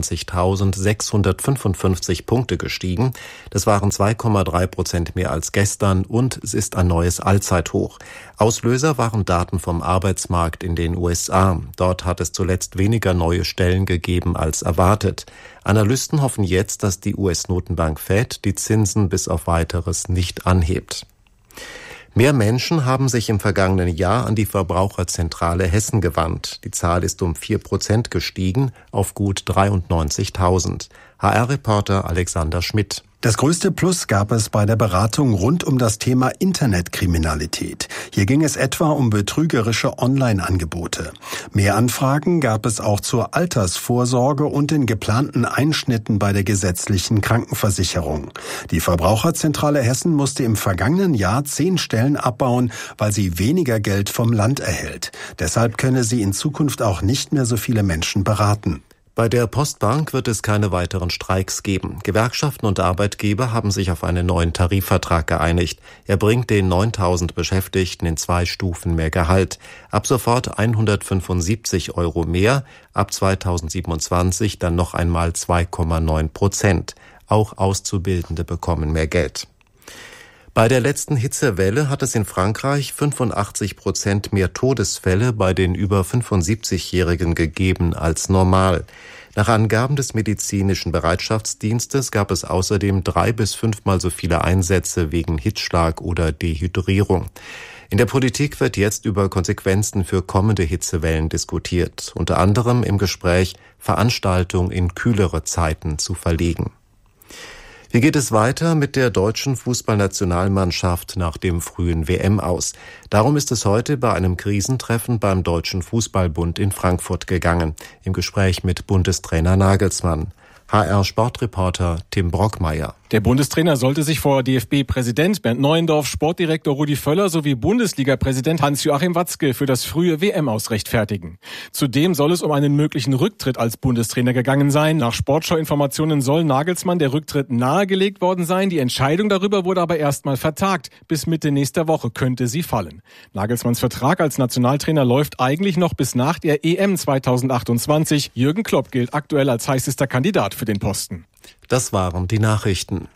Speaker 17: fünfundzwanzigtausendsechshundertfünfundfünfzig Punkte gestiegen. Das waren zwei Komma drei Prozent mehr als gestern und es ist ein neues Allzeithoch. Auslöser waren Daten vom Arbeitsmarkt in den U S A. Dort hat es zuletzt weniger neue Stellen gegeben als erwartet. Analysten hoffen jetzt, dass die U S-Notenbank Fed die Zinsen bis auf Weiteres nicht anhebt. Mehr Menschen haben sich im vergangenen Jahr an die Verbraucherzentrale Hessen gewandt. Die Zahl ist um vier Prozent gestiegen auf gut dreiundneunzigtausend. H R-Reporter Alexander Schmidt.
Speaker 7: Das größte Plus gab es bei der Beratung rund um das Thema Internetkriminalität. Hier ging es etwa um betrügerische Online-Angebote. Mehr Anfragen gab es auch zur Altersvorsorge und den geplanten Einschnitten bei der gesetzlichen Krankenversicherung. Die Verbraucherzentrale Hessen musste im vergangenen Jahr zehn Stellen abbauen, weil sie weniger Geld vom Land erhält. Deshalb könne sie in Zukunft auch nicht mehr so viele Menschen beraten.
Speaker 17: Bei der Postbank wird es keine weiteren Streiks geben. Gewerkschaften und Arbeitgeber haben sich auf einen neuen Tarifvertrag geeinigt. Er bringt den neuntausend Beschäftigten in zwei Stufen mehr Gehalt. Ab sofort hundertfünfundsiebzig Euro mehr, ab zweitausendsiebenundzwanzig dann noch einmal zwei Komma neun Prozent. Auch Auszubildende bekommen mehr Geld. Bei der letzten Hitzewelle hat es in Frankreich fünfundachtzig Prozent mehr Todesfälle bei den über fünfundsiebzigjährigen gegeben als normal. Nach Angaben des medizinischen Bereitschaftsdienstes gab es außerdem drei bis fünfmal so viele Einsätze wegen Hitzschlag oder Dehydrierung. In der Politik wird jetzt über Konsequenzen für kommende Hitzewellen diskutiert, unter anderem im Gespräch, Veranstaltungen in kühlere Zeiten zu verlegen. Wie geht es weiter mit der deutschen Fußballnationalmannschaft nach dem frühen W M aus? Darum ist es heute bei einem Krisentreffen beim Deutschen Fußballbund in Frankfurt gegangen, im Gespräch mit Bundestrainer Nagelsmann. H R-Sportreporter Tim Brockmeier.
Speaker 19: Der Bundestrainer sollte sich vor D F B-Präsident Bernd Neuendorf, Sportdirektor Rudi Völler sowie Bundesliga-Präsident Hans-Joachim Watzke für das frühe W M-Aus rechtfertigen. Zudem soll es um einen möglichen Rücktritt als Bundestrainer gegangen sein. Nach Sportschau-Informationen soll Nagelsmann der Rücktritt nahegelegt worden sein. Die Entscheidung darüber wurde aber erstmal vertagt. Bis Mitte nächster Woche könnte sie fallen. Nagelsmanns Vertrag als Nationaltrainer läuft eigentlich noch bis nach der E M zweitausendachtundzwanzig. Jürgen Klopp gilt aktuell als heißester Kandidat für den Posten.
Speaker 17: Das waren die Nachrichten.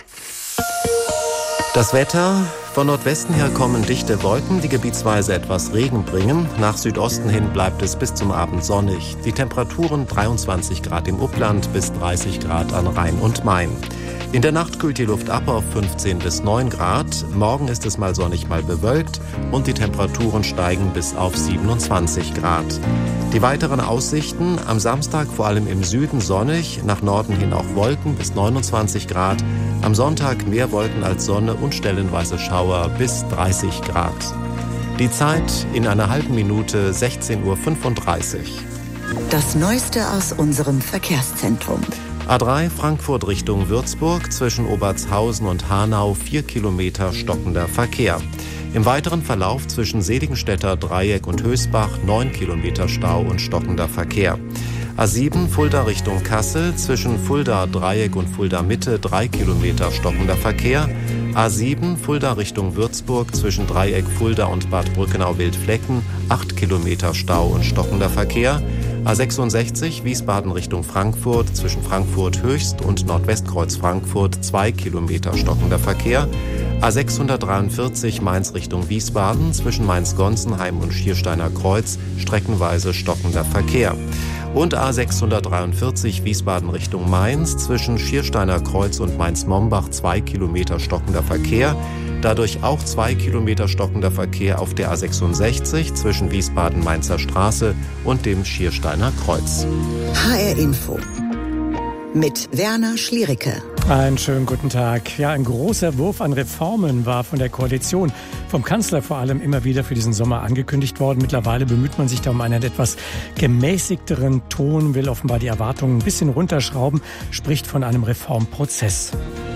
Speaker 17: Das Wetter. Von Nordwesten her kommen dichte Wolken, die gebietsweise etwas Regen bringen. Nach Südosten hin bleibt es bis zum Abend sonnig. Die Temperaturen dreiundzwanzig Grad im Upland bis dreißig Grad an Rhein und Main. In der Nacht kühlt die Luft ab auf fünfzehn bis neun Grad. Morgen ist es mal sonnig, mal bewölkt und die Temperaturen steigen bis auf siebenundzwanzig Grad. Die weiteren Aussichten: am Samstag vor allem im Süden sonnig, nach Norden hin auch Wolken bis neunundzwanzig Grad. Am Sonntag mehr Wolken als Sonne und stellenweise Schauer bis dreißig Grad. Die Zeit in einer halben Minute sechzehn Uhr fünfunddreißig.
Speaker 5: Das Neueste aus unserem Verkehrszentrum.
Speaker 17: A drei Frankfurt Richtung Würzburg, zwischen Obertshausen und Hanau vier Kilometer stockender Verkehr. Im weiteren Verlauf zwischen Seligenstädter Dreieck und Hösbach neun Kilometer Stau und stockender Verkehr. A sieben Fulda Richtung Kassel, zwischen Fulda Dreieck und Fulda Mitte drei Kilometer stockender Verkehr. A sieben Fulda Richtung Würzburg, zwischen Dreieck Fulda und Bad Brückenau-Wildflecken acht Kilometer Stau und stockender Verkehr. A sechsundsechzig Wiesbaden Richtung Frankfurt, zwischen Frankfurt Höchst und Nordwestkreuz Frankfurt zwei Kilometer stockender Verkehr. A sechshundertdreiundvierzig Mainz Richtung Wiesbaden, zwischen Mainz-Gonsenheim und Schiersteiner Kreuz streckenweise stockender Verkehr. Und A sechshundertdreiundvierzig Wiesbaden Richtung Mainz, zwischen Schiersteiner Kreuz und Mainz-Mombach zwei Kilometer stockender Verkehr. Dadurch auch zwei Kilometer stockender Verkehr auf der A sechsundsechzig zwischen Wiesbaden-Mainzer Straße und dem Schiersteiner Kreuz.
Speaker 5: H R Info mit Werner Schliericke.
Speaker 1: Einen schönen guten Tag. Ja, ein großer Wurf an Reformen war von der Koalition, vom Kanzler vor allem, immer wieder für diesen Sommer angekündigt worden. Mittlerweile bemüht man sich da um einen etwas gemäßigteren Ton, will offenbar die Erwartungen ein bisschen runterschrauben, spricht von einem Reformprozess.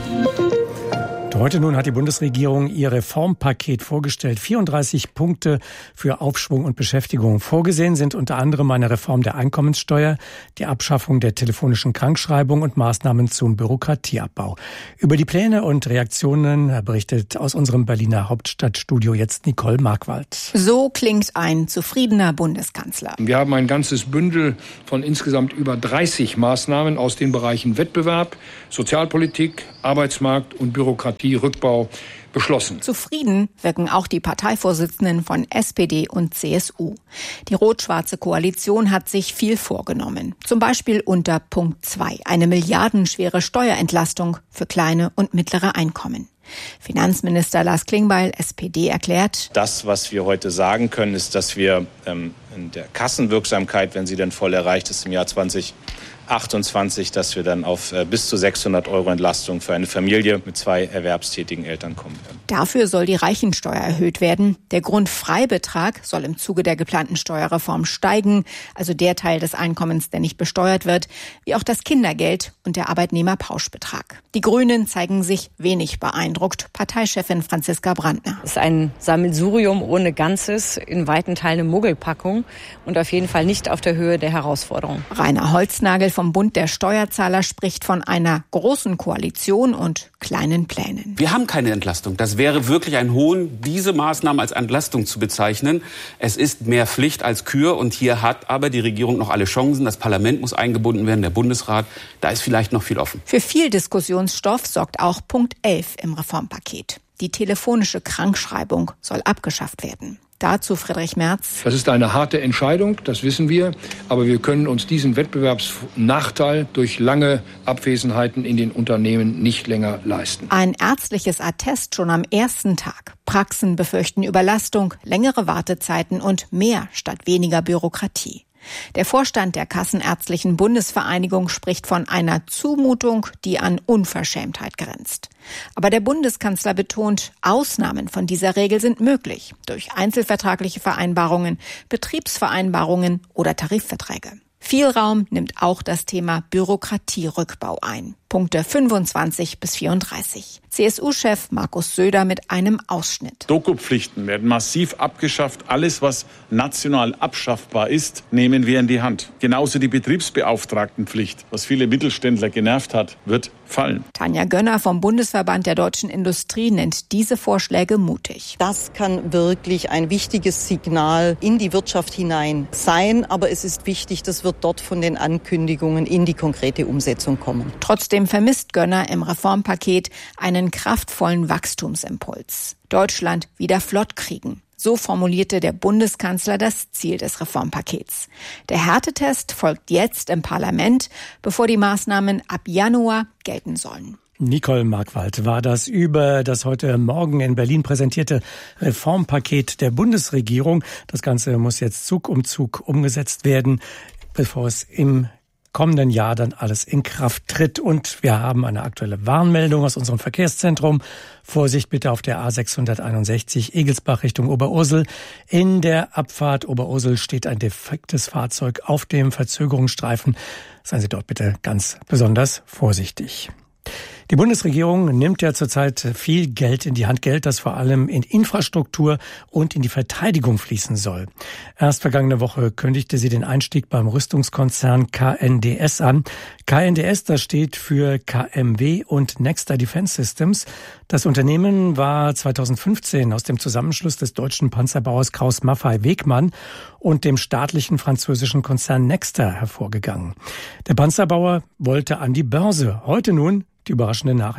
Speaker 1: Heute nun hat die Bundesregierung ihr Reformpaket vorgestellt. vierunddreißig Punkte für Aufschwung und Beschäftigung. Vorgesehen sind unter anderem eine Reform der Einkommenssteuer, die Abschaffung der telefonischen Krankschreibung und Maßnahmen zum Bürokratieabbau. Über die Pläne und Reaktionen berichtet aus unserem Berliner Hauptstadtstudio jetzt Nicole Markwald.
Speaker 20: So klingt ein zufriedener Bundeskanzler.
Speaker 21: Wir haben ein ganzes Bündel von insgesamt über dreißig Maßnahmen aus den Bereichen Wettbewerb, Sozialpolitik, Arbeitsmarkt und Bürokratie Rückbau beschlossen.
Speaker 20: Zufrieden wirken auch die Parteivorsitzenden von S P D und C S U. Die rot-schwarze Koalition hat sich viel vorgenommen. Zum Beispiel unter Punkt zwei, eine milliardenschwere Steuerentlastung für kleine und mittlere Einkommen. Finanzminister Lars Klingbeil, S P D, erklärt:
Speaker 22: Das, was wir heute sagen können, ist, dass wir ähm, in der Kassenwirksamkeit, wenn sie denn voll erreicht ist im Jahr zweitausendachtundzwanzig, dass wir dann auf äh, bis zu sechshundert Euro Entlastung für eine Familie mit zwei erwerbstätigen Eltern kommen werden.
Speaker 20: Dafür soll die Reichensteuer erhöht werden. Der Grundfreibetrag soll im Zuge der geplanten Steuerreform steigen, also der Teil des Einkommens, der nicht besteuert wird, wie auch das Kindergeld und der Arbeitnehmerpauschbetrag. Die Grünen zeigen sich wenig beeindruckt. Parteichefin Franziska Brandner.
Speaker 23: Es ist ein Sammelsurium ohne Ganzes, in weiten Teilen eine Muggelpackung und auf jeden Fall nicht auf der Höhe der Herausforderung.
Speaker 20: Rainer Holznagel vom Bund der Steuerzahler spricht von einer großen Koalition und kleinen Plänen.
Speaker 24: Wir haben keine Entlastung. Das wäre wirklich ein Hohn, diese Maßnahmen als Entlastung zu bezeichnen. Es ist mehr Pflicht als Kür und hier hat aber die Regierung noch alle Chancen. Das Parlament muss eingebunden werden, der Bundesrat. Da ist vielleicht noch viel offen.
Speaker 20: Für viel Diskussionsstoff sorgt auch Punkt elf im Reformpaket. Die telefonische Krankschreibung soll abgeschafft werden. Dazu Friedrich Merz.
Speaker 21: Das ist eine harte Entscheidung, das wissen wir. Aber wir können uns diesen Wettbewerbsnachteil durch lange Abwesenheiten in den Unternehmen nicht länger leisten.
Speaker 20: Ein ärztliches Attest schon am ersten Tag. Praxen befürchten Überlastung, längere Wartezeiten und mehr statt weniger Bürokratie. Der Vorstand der Kassenärztlichen Bundesvereinigung spricht von einer Zumutung, die an Unverschämtheit grenzt. Aber der Bundeskanzler betont, Ausnahmen von dieser Regel sind möglich durch einzelvertragliche Vereinbarungen, Betriebsvereinbarungen oder Tarifverträge. Viel Raum nimmt auch das Thema Bürokratierückbau ein. Punkte fünfundzwanzig bis vierunddreißig. C S U-Chef Markus Söder mit einem Ausschnitt.
Speaker 25: Dokupflichten werden massiv abgeschafft. Alles, was national abschaffbar ist, nehmen wir in die Hand. Genauso die Betriebsbeauftragtenpflicht, was viele Mittelständler genervt hat, wird fallen.
Speaker 20: Tanja Gönner vom Bundesverband der deutschen Industrie nennt diese Vorschläge mutig.
Speaker 26: Das kann wirklich ein wichtiges Signal in die Wirtschaft hinein sein. Aber es ist wichtig, das wird dort von den Ankündigungen in die konkrete Umsetzung kommen.
Speaker 20: Trotzdem vermisst Gönner im Reformpaket einen kraftvollen Wachstumsimpuls. Deutschland wieder flott kriegen. So formulierte der Bundeskanzler das Ziel des Reformpakets. Der Härtetest folgt jetzt im Parlament, bevor die Maßnahmen ab Januar gelten sollen.
Speaker 1: Nicole Markwald war das über das heute Morgen in Berlin präsentierte Reformpaket der Bundesregierung. Das Ganze muss jetzt Zug um Zug umgesetzt werden, bevor es im kommenden Jahr dann alles in Kraft tritt. Und wir haben eine aktuelle Warnmeldung aus unserem Verkehrszentrum. Vorsicht bitte auf der A sechshunderteinundsechzig Egelsbach Richtung Oberursel. In der Abfahrt Oberursel steht ein defektes Fahrzeug auf dem Verzögerungsstreifen. Seien Sie dort bitte ganz besonders vorsichtig. Die Bundesregierung nimmt ja zurzeit viel Geld in die Hand, Geld, das vor allem in Infrastruktur und in die Verteidigung fließen soll. Erst vergangene Woche kündigte sie den Einstieg beim Rüstungskonzern K N D S an. K N D S, das steht für K M W und Nexter Defense Systems. Das Unternehmen war zweitausendfünfzehn aus dem Zusammenschluss des deutschen Panzerbauers Krauss Maffei Wegmann und dem staatlichen französischen Konzern Nexter hervorgegangen. Der Panzerbauer wollte an die Börse. Heute nun die überraschende Nachricht,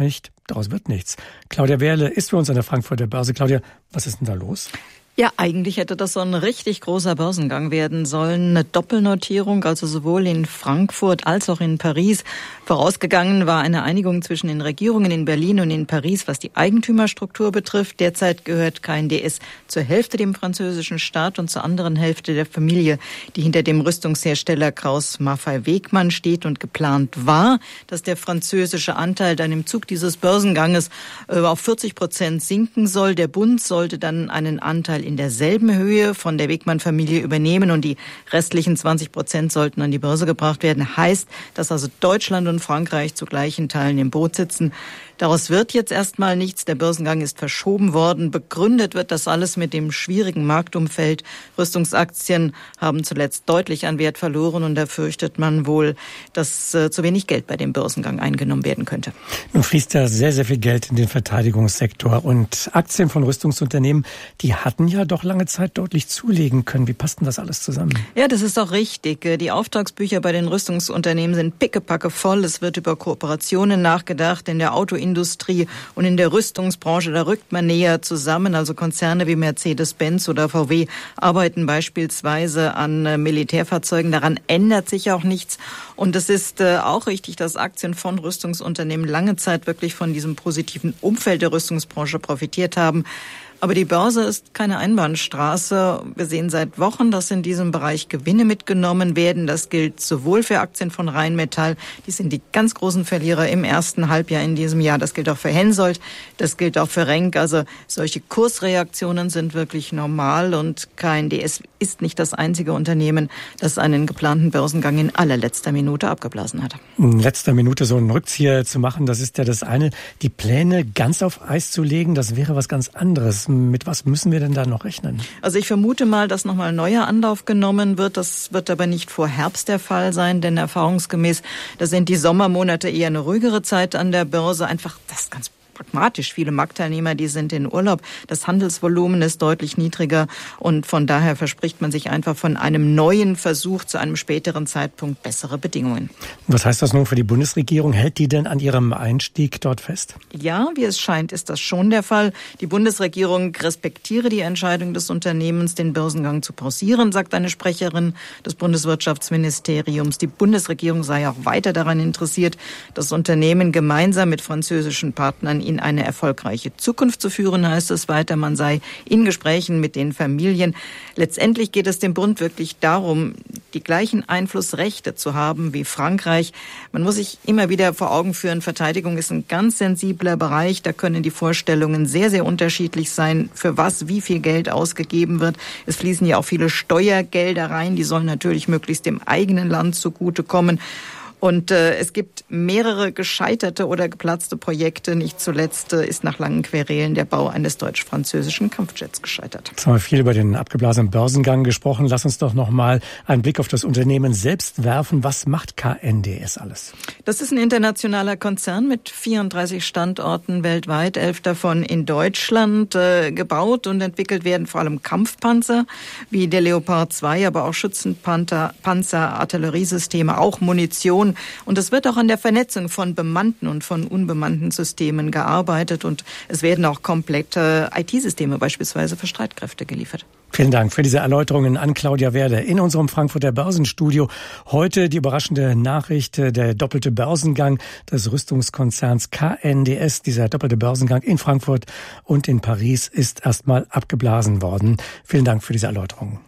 Speaker 1: daraus wird nichts. Claudia Wehrle ist für uns an der Frankfurter Börse. Claudia, was ist denn da los?
Speaker 26: Ja, eigentlich hätte das so ein richtig großer Börsengang werden sollen. Eine Doppelnotierung, also sowohl in Frankfurt als auch in Paris. Vorausgegangen war eine Einigung zwischen den Regierungen in Berlin und in Paris, was die Eigentümerstruktur betrifft. Derzeit gehört K N D S zur Hälfte dem französischen Staat und zur anderen Hälfte der Familie, die hinter dem Rüstungshersteller Krauss-Maffei-Wegmann steht. Und geplant war, dass der französische Anteil dann im Zug dieses Börsenganges auf vierzig Prozent sinken soll. Der Bund sollte dann einen Anteil in derselben Höhe von der Wegmann-Familie übernehmen und die restlichen zwanzig Prozent sollten an die Börse gebracht werden. Heißt, dass also Deutschland und Frankreich zu gleichen Teilen im Boot sitzen. Daraus wird jetzt erstmal nichts. Der Börsengang ist verschoben worden. Begründet wird das alles mit dem schwierigen Marktumfeld. Rüstungsaktien haben zuletzt deutlich an Wert verloren und da fürchtet man wohl, dass äh, zu wenig Geld bei dem Börsengang eingenommen werden könnte.
Speaker 1: Nun fließt ja sehr, sehr viel Geld in den Verteidigungssektor und Aktien von Rüstungsunternehmen, die hatten ja doch lange Zeit deutlich zulegen können. Wie passt denn das alles zusammen?
Speaker 26: Ja, das ist doch richtig. Die Auftragsbücher bei den Rüstungsunternehmen sind pickepacke voll. Es wird über Kooperationen nachgedacht in der Autoindustrie und in der Rüstungsbranche. Da rückt man näher zusammen. Also Konzerne wie Mercedes-Benz oder V W arbeiten beispielsweise an Militärfahrzeugen. Daran ändert sich auch nichts. Und es ist auch richtig, dass Aktien von Rüstungsunternehmen lange Zeit wirklich von diesem positiven Umfeld der Rüstungsbranche profitiert haben. Aber die Börse ist keine Einbahnstraße. Wir sehen seit Wochen, dass in diesem Bereich Gewinne mitgenommen werden. Das gilt sowohl für Aktien von Rheinmetall, die sind die ganz großen Verlierer im ersten Halbjahr in diesem Jahr. Das gilt auch für Hensoldt, das gilt auch für Renk. Also solche Kursreaktionen sind wirklich normal und K N D S ist nicht das einzige Unternehmen, das einen geplanten Börsengang in allerletzter Minute abgeblasen hat.
Speaker 1: In letzter Minute so einen Rückzieher zu machen, das ist ja das eine. Die Pläne ganz auf Eis zu legen, das wäre was ganz anderes. Mit was müssen wir denn da noch rechnen?
Speaker 26: Also ich vermute mal, dass nochmal ein neuer Anlauf genommen wird. Das wird aber nicht vor Herbst der Fall sein, denn erfahrungsgemäß, da sind die Sommermonate eher eine ruhigere Zeit an der Börse. Einfach das ganz pragmatisch. Viele Marktteilnehmer, die sind in Urlaub. Das Handelsvolumen ist deutlich niedriger und von daher verspricht man sich einfach von einem neuen Versuch zu einem späteren Zeitpunkt bessere Bedingungen.
Speaker 1: Was heißt das nun für die Bundesregierung? Hält die denn an ihrem Einstieg dort fest?
Speaker 26: Ja, wie es scheint, ist das schon der Fall. Die Bundesregierung respektiere die Entscheidung des Unternehmens, den Börsengang zu pausieren, sagt eine Sprecherin des Bundeswirtschaftsministeriums. Die Bundesregierung sei auch weiter daran interessiert, das Unternehmen gemeinsam mit französischen Partnern in eine erfolgreiche Zukunft zu führen, heißt es weiter. Man sei in Gesprächen mit den Familien. Letztendlich geht es dem Bund wirklich darum, die gleichen Einflussrechte zu haben wie Frankreich. Man muss sich immer wieder vor Augen führen, Verteidigung ist ein ganz sensibler Bereich. Da können die Vorstellungen sehr, sehr unterschiedlich sein, für was wie viel Geld ausgegeben wird. Es fließen ja auch viele Steuergelder rein. Die sollen natürlich möglichst dem eigenen Land zugutekommen. Und äh, es gibt mehrere gescheiterte oder geplatzte Projekte. Nicht zuletzt äh, ist nach langen Querelen der Bau eines deutsch-französischen Kampfjets gescheitert.
Speaker 1: Jetzt haben wir viel über den abgeblasenen Börsengang gesprochen. Lass uns doch noch mal einen Blick auf das Unternehmen selbst werfen. Was macht K N D S alles?
Speaker 26: Das ist ein internationaler Konzern mit vierunddreißig Standorten weltweit, elf davon in Deutschland. Äh, gebaut und entwickelt werden vor allem Kampfpanzer wie der Leopard zwei, aber auch Schützenpanzer, Panzer, Artilleriesysteme, auch Munition. Und es wird auch an der Vernetzung von bemannten und von unbemannten Systemen gearbeitet und es werden auch komplette I T-Systeme beispielsweise für Streitkräfte geliefert.
Speaker 1: Vielen Dank für diese Erläuterungen an Claudia Wehrle in unserem Frankfurter Börsenstudio. Heute die überraschende Nachricht, der doppelte Börsengang des Rüstungskonzerns K N D S. Dieser doppelte Börsengang in Frankfurt und in Paris ist erstmal abgeblasen worden. Vielen Dank für diese Erläuterungen.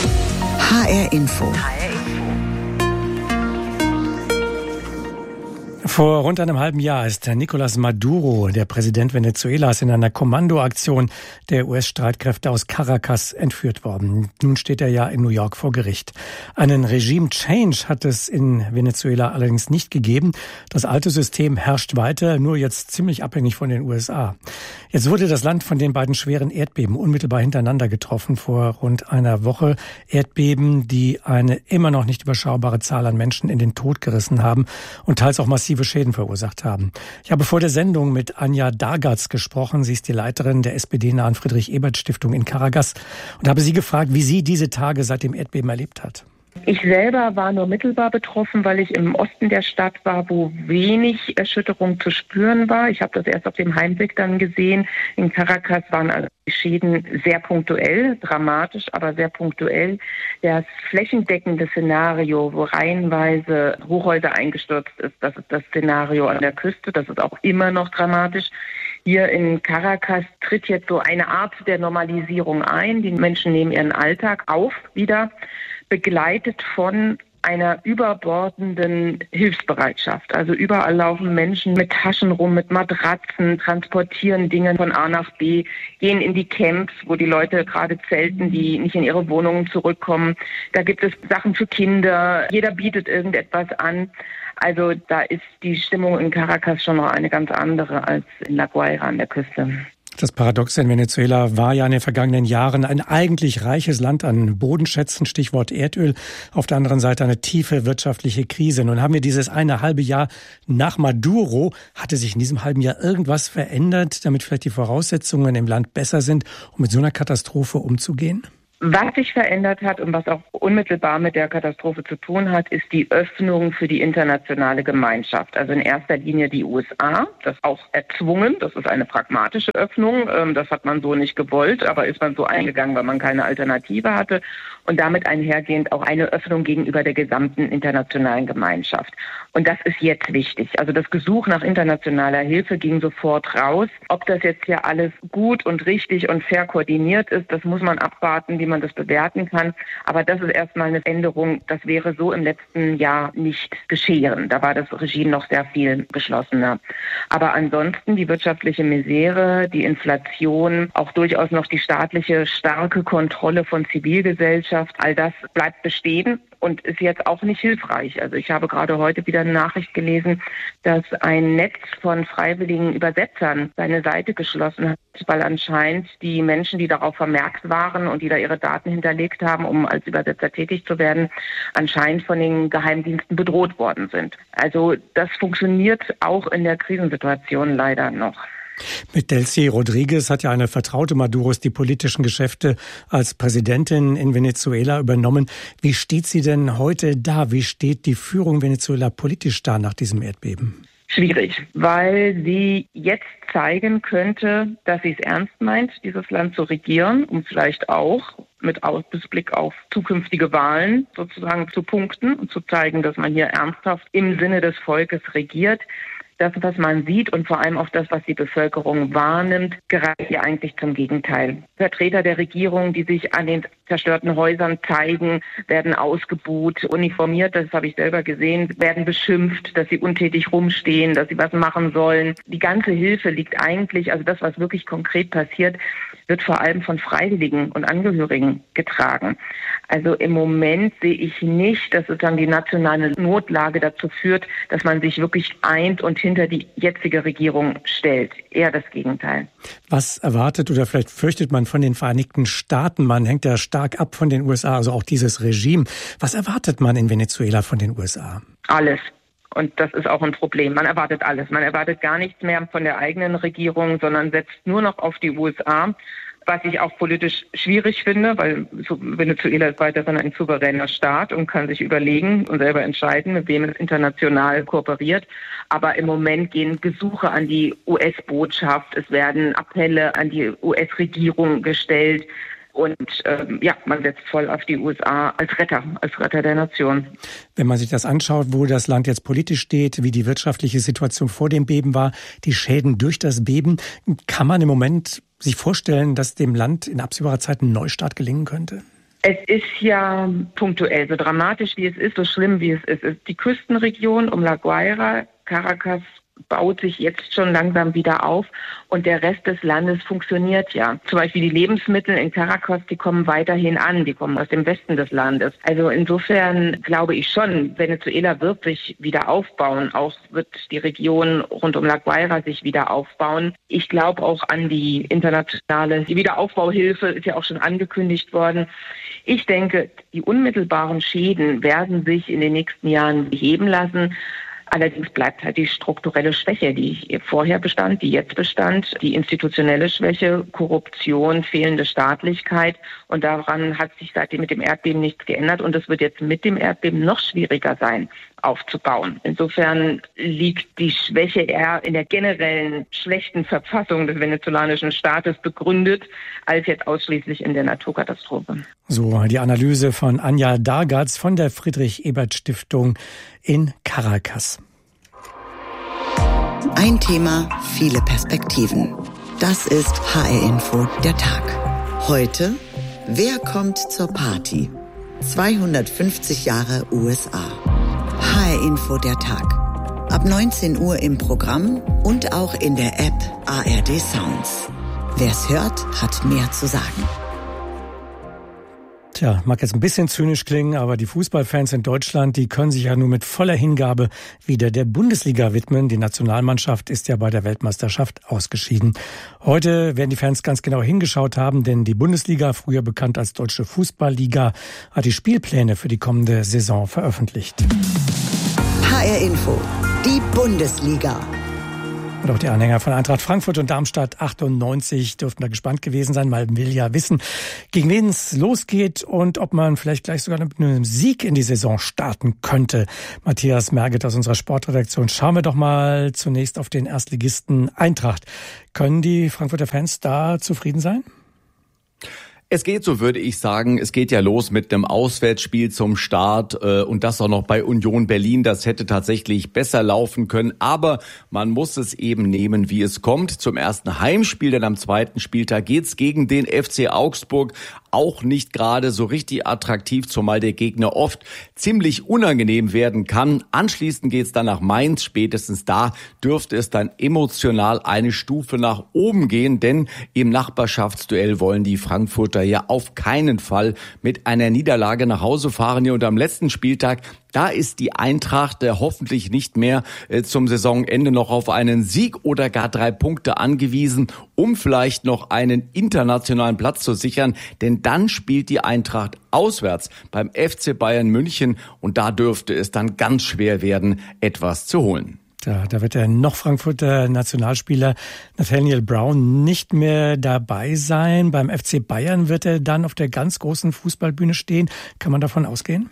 Speaker 5: H R Info.
Speaker 1: Vor rund einem halben Jahr ist Nicolás Maduro, der Präsident Venezuelas, in einer Kommandoaktion der U S-Streitkräfte aus Caracas entführt worden. Nun steht er ja in New York vor Gericht. Einen Regime-Change hat es in Venezuela allerdings nicht gegeben. Das alte System herrscht weiter, nur jetzt ziemlich abhängig von den U S A. Jetzt wurde das Land von den beiden schweren Erdbeben unmittelbar hintereinander getroffen vor rund einer Woche. Erdbeben, die eine immer noch nicht überschaubare Zahl an Menschen in den Tod gerissen haben und teils auch massive Schäden verursacht haben. Ich habe vor der Sendung mit Anja Dargatz gesprochen. Sie ist die Leiterin der S P D-nahen Friedrich-Ebert-Stiftung in Caracas und habe sie gefragt, wie sie diese Tage seit dem Erdbeben erlebt hat.
Speaker 2: Ich selber war nur mittelbar betroffen, weil ich im Osten der Stadt war, wo wenig Erschütterung zu spüren war. Ich habe das erst auf dem Heimweg dann gesehen. In Caracas waren also die Schäden sehr punktuell, dramatisch, aber sehr punktuell. Das flächendeckende Szenario, wo reihenweise Hochhäuser eingestürzt ist, das ist das Szenario an der Küste. Das ist auch immer noch dramatisch. Hier in Caracas tritt jetzt so eine Art der Normalisierung ein. Die Menschen nehmen ihren Alltag auf wieder, begleitet von einer überbordenden Hilfsbereitschaft. Also überall laufen Menschen mit Taschen rum, mit Matratzen, transportieren Dinge von A nach B, gehen in die Camps, wo die Leute gerade zelten, die nicht in ihre Wohnungen zurückkommen. Da gibt es Sachen für Kinder. Jeder bietet irgendetwas an. Also da ist die Stimmung in Caracas schon noch eine ganz andere als in La Guaira an der Küste.
Speaker 1: Das Paradoxe in Venezuela war ja in den vergangenen Jahren ein eigentlich reiches Land an Bodenschätzen, Stichwort Erdöl. Auf der anderen Seite eine tiefe wirtschaftliche Krise. Nun haben wir dieses eine halbe Jahr nach Maduro. Hatte sich in diesem halben Jahr irgendwas verändert, damit vielleicht die Voraussetzungen im Land besser sind, um mit so einer Katastrophe umzugehen?
Speaker 2: Was sich verändert hat und was auch unmittelbar mit der Katastrophe zu tun hat, ist die Öffnung für die internationale Gemeinschaft. Also in erster Linie die U S A, das auch erzwungen. Das ist eine pragmatische Öffnung. Das hat man so nicht gewollt, aber ist man so eingegangen, weil man keine Alternative hatte. Und damit einhergehend auch eine Öffnung gegenüber der gesamten internationalen Gemeinschaft. Und das ist jetzt wichtig. Also das Gesuch nach internationaler Hilfe ging sofort raus. Ob das jetzt hier alles gut und richtig und fair koordiniert ist, das muss man abwarten, wie man das bewerten kann. Aber das ist erstmal eine Änderung. Das wäre so im letzten Jahr nicht geschehen. Da war das Regime noch sehr viel geschlossener. Aber ansonsten die wirtschaftliche Misere, die Inflation, auch durchaus noch die staatliche starke Kontrolle von Zivilgesellschaft, all das bleibt bestehen und ist jetzt auch nicht hilfreich. Also ich habe gerade heute wieder eine Nachricht gelesen, dass ein Netz von freiwilligen Übersetzern seine Seite geschlossen hat, weil anscheinend die Menschen, die darauf vermerkt waren und die da ihre Daten hinterlegt haben, um als Übersetzer tätig zu werden, anscheinend von den Geheimdiensten bedroht worden sind. Also das funktioniert auch in der Krisensituation leider noch.
Speaker 1: Mit Delcy Rodriguez hat ja eine Vertraute Maduros die politischen Geschäfte als Präsidentin in Venezuela übernommen. Wie steht sie denn heute da? Wie steht die Führung Venezuela politisch da nach diesem Erdbeben?
Speaker 2: Schwierig, weil sie jetzt zeigen könnte, dass sie es ernst meint, dieses Land zu regieren, um vielleicht auch mit Ausblick auf zukünftige Wahlen sozusagen zu punkten und zu zeigen, dass man hier ernsthaft im Sinne des Volkes regiert. Das, was man sieht und vor allem auch das, was die Bevölkerung wahrnimmt, gereicht hier eigentlich zum Gegenteil. Vertreter der Regierung, die sich an den zerstörten Häusern zeigen, werden ausgebuht, uniformiert, das habe ich selber gesehen, werden beschimpft, dass sie untätig rumstehen, dass sie was machen sollen. Die ganze Hilfe liegt eigentlich, also das, was wirklich konkret passiert, wird vor allem von Freiwilligen und Angehörigen getragen. Also im Moment sehe ich nicht, dass sozusagen die nationale Notlage dazu führt, dass man sich wirklich eint und hinter die jetzige Regierung stellt. Eher das Gegenteil.
Speaker 1: Was erwartet oder vielleicht fürchtet man von den Vereinigten Staaten? Man hängt ja stark ab von den U S A, also auch dieses Regime. Was erwartet man in Venezuela von den U S A?
Speaker 2: Alles. Und das ist auch ein Problem. Man erwartet alles. Man erwartet gar nichts mehr von der eigenen Regierung, sondern setzt nur noch auf die U S A. Was ich auch politisch schwierig finde, weil Venezuela ist weiterhin ein souveräner Staat und kann sich überlegen und selber entscheiden, mit wem es international kooperiert. Aber im Moment gehen Gesuche an die U S-Botschaft, es werden Appelle an die U S-Regierung gestellt. Und ähm, ja, man setzt voll auf die U S A als Retter, als Retter der Nation.
Speaker 1: Wenn man sich das anschaut, wo das Land jetzt politisch steht, wie die wirtschaftliche Situation vor dem Beben war, die Schäden durch das Beben, kann man im Moment sich vorstellen, dass dem Land in absehbarer Zeit ein Neustart gelingen könnte?
Speaker 2: Es ist ja punktuell, so dramatisch wie es ist, so schlimm wie es ist. Die Küstenregion um La Guaira, Caracas, baut sich jetzt schon langsam wieder auf und der Rest des Landes funktioniert ja. Zum Beispiel die Lebensmittel in Caracas, die kommen weiterhin an, die kommen aus dem Westen des Landes. Also insofern glaube ich schon, Venezuela wird sich wieder aufbauen, auch wird die Region rund um La Guaira sich wieder aufbauen. Ich glaube auch an die internationale die Wiederaufbauhilfe, ist ja auch schon angekündigt worden. Ich denke, die unmittelbaren Schäden werden sich in den nächsten Jahren beheben lassen. Allerdings bleibt halt die strukturelle Schwäche, die vorher bestand, die jetzt bestand, die institutionelle Schwäche, Korruption, fehlende Staatlichkeit. Und daran hat sich seitdem mit dem Erdbeben nichts geändert. Und es wird jetzt mit dem Erdbeben noch schwieriger sein, aufzubauen. Insofern liegt die Schwäche eher in der generellen schlechten Verfassung des venezolanischen Staates begründet, als jetzt ausschließlich in der Naturkatastrophe.
Speaker 1: So, die Analyse von Anja Dargatz von der Friedrich-Ebert-Stiftung in Caracas.
Speaker 5: Ein Thema, viele Perspektiven. Das ist H R-Info der Tag. Heute, wer kommt zur Party? zweihundertfünfzig Jahre U S A. H R-Info der Tag. Ab neunzehn Uhr im Programm und auch in der App A R D Sounds. Wer's hört, hat mehr zu sagen.
Speaker 1: Tja, mag jetzt ein bisschen zynisch klingen, aber die Fußballfans in Deutschland, die können sich ja nur mit voller Hingabe wieder der Bundesliga widmen. Die Nationalmannschaft ist ja bei der Weltmeisterschaft ausgeschieden. Heute werden die Fans ganz genau hingeschaut haben, denn die Bundesliga, früher bekannt als Deutsche Fußballliga, hat die Spielpläne für die kommende Saison veröffentlicht.
Speaker 5: H R-Info, die Bundesliga.
Speaker 1: Und auch die Anhänger von Eintracht Frankfurt und Darmstadt achtundneunzig dürften da gespannt gewesen sein. Man will ja wissen, gegen wen es losgeht und ob man vielleicht gleich sogar mit einem Sieg in die Saison starten könnte. Matthias Merget aus unserer Sportredaktion. Schauen wir doch mal zunächst auf den Erstligisten Eintracht. Können die Frankfurter Fans da zufrieden sein?
Speaker 3: Es geht, so würde ich sagen, es geht ja los mit einem Auswärtsspiel zum Start äh, und das auch noch bei Union Berlin. Das hätte tatsächlich besser laufen können, aber man muss es eben nehmen, wie es kommt. Zum ersten Heimspiel, denn am zweiten Spieltag geht's gegen den F C Augsburg. Auch nicht gerade so richtig attraktiv, zumal der Gegner oft ziemlich unangenehm werden kann. Anschließend geht's dann nach Mainz. Spätestens da dürfte es dann emotional eine Stufe nach oben gehen, denn im Nachbarschaftsduell wollen die Frankfurter ja auf keinen Fall mit einer Niederlage nach Hause fahren. Und am letzten Spieltag, da ist die Eintracht äh, hoffentlich nicht mehr äh, zum Saisonende noch auf einen Sieg oder gar drei Punkte angewiesen, um vielleicht noch einen internationalen Platz zu sichern. Denn dann spielt die Eintracht auswärts beim F C Bayern München und da dürfte es dann ganz schwer werden, etwas zu holen.
Speaker 1: Da, da wird der noch Frankfurter Nationalspieler Nathaniel Brown nicht mehr dabei sein. Beim F C Bayern wird er dann auf der ganz großen Fußballbühne stehen. Kann man davon ausgehen?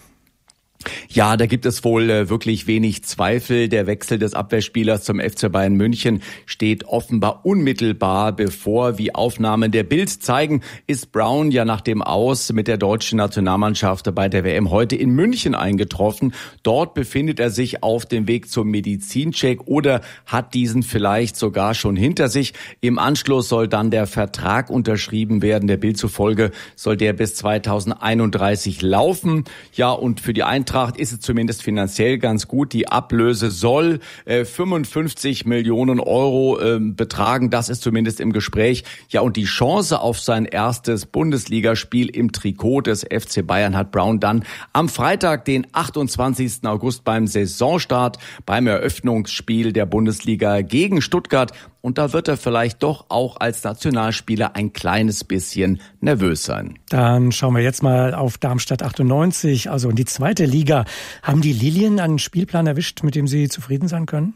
Speaker 3: Ja, da gibt es wohl äh, wirklich wenig Zweifel. Der Wechsel des Abwehrspielers zum F C Bayern München steht offenbar unmittelbar bevor. Wie Aufnahmen der Bild zeigen, ist Brown ja nach dem Aus mit der deutschen Nationalmannschaft bei der W M heute in München eingetroffen. Dort befindet er sich auf dem Weg zum Medizincheck oder hat diesen vielleicht sogar schon hinter sich. Im Anschluss soll dann der Vertrag unterschrieben werden. Der Bild zufolge soll der bis zweitausendeinunddreißig laufen. Ja, und für die Eintracht ist es zumindest finanziell ganz gut. Die Ablöse soll äh, fünfundfünfzig Millionen Euro äh, betragen. Das ist zumindest im Gespräch. Ja, und die Chance auf sein erstes Bundesligaspiel im Trikot des F C Bayern hat Brown dann am Freitag, den achtundzwanzigsten August beim Saisonstart, beim Eröffnungsspiel der Bundesliga gegen Stuttgart. Und da wird er vielleicht doch auch als Nationalspieler ein kleines bisschen nervös sein.
Speaker 1: Dann schauen wir jetzt mal auf Darmstadt achtundneunzig, also in die zweite Liga. Haben die Lilien einen Spielplan erwischt, mit dem sie zufrieden sein können?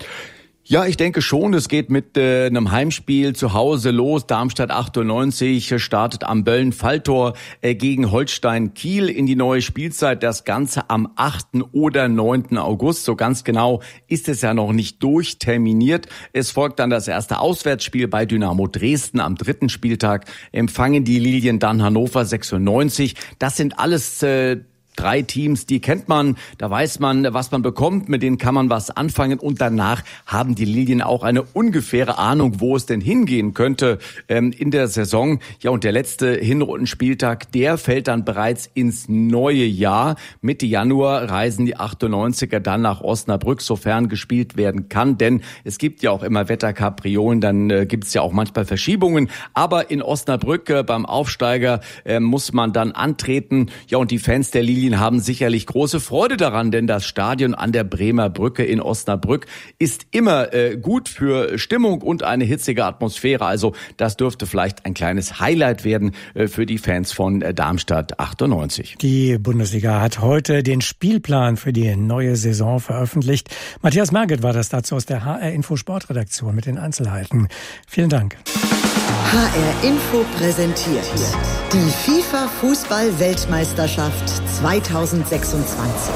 Speaker 3: Ja, ich denke schon. Es geht mit äh, einem Heimspiel zu Hause los. Darmstadt achtundneunzig startet am Böllen-Falltor äh, gegen Holstein Kiel in die neue Spielzeit. Das Ganze am achten oder neunten August. So ganz genau ist es ja noch nicht durchterminiert. Es folgt dann das erste Auswärtsspiel bei Dynamo Dresden. Am dritten Spieltag empfangen die Lilien dann Hannover sechsundneunzig. Das sind alles äh, Drei Teams, die kennt man, da weiß man, was man bekommt, mit denen kann man was anfangen und danach haben die Lilien auch eine ungefähre Ahnung, wo es denn hingehen könnte ähm, in der Saison. Ja, und der letzte Hinrundenspieltag, der fällt dann bereits ins neue Jahr. Mitte Januar reisen die achtundneunziger dann nach Osnabrück, sofern gespielt werden kann, denn es gibt ja auch immer Wetterkapriolen, dann äh, gibt es ja auch manchmal Verschiebungen, aber in Osnabrück äh, beim Aufsteiger äh, muss man dann antreten. Ja, und die Fans der Lilien Familien haben sicherlich große Freude daran, denn das Stadion an der Bremer Brücke in Osnabrück ist immer äh, gut für Stimmung und eine hitzige Atmosphäre. Also das dürfte vielleicht ein kleines Highlight werden äh, für die Fans von äh, Darmstadt achtundneunzig.
Speaker 1: Die Bundesliga hat heute den Spielplan für die neue Saison veröffentlicht. Matthias Merget war das dazu aus der H R Info Sportredaktion mit den Einzelheiten. Vielen Dank.
Speaker 5: H R Info präsentiert die FIFA-Fußball-Weltmeisterschaft zweitausendsechsundzwanzig.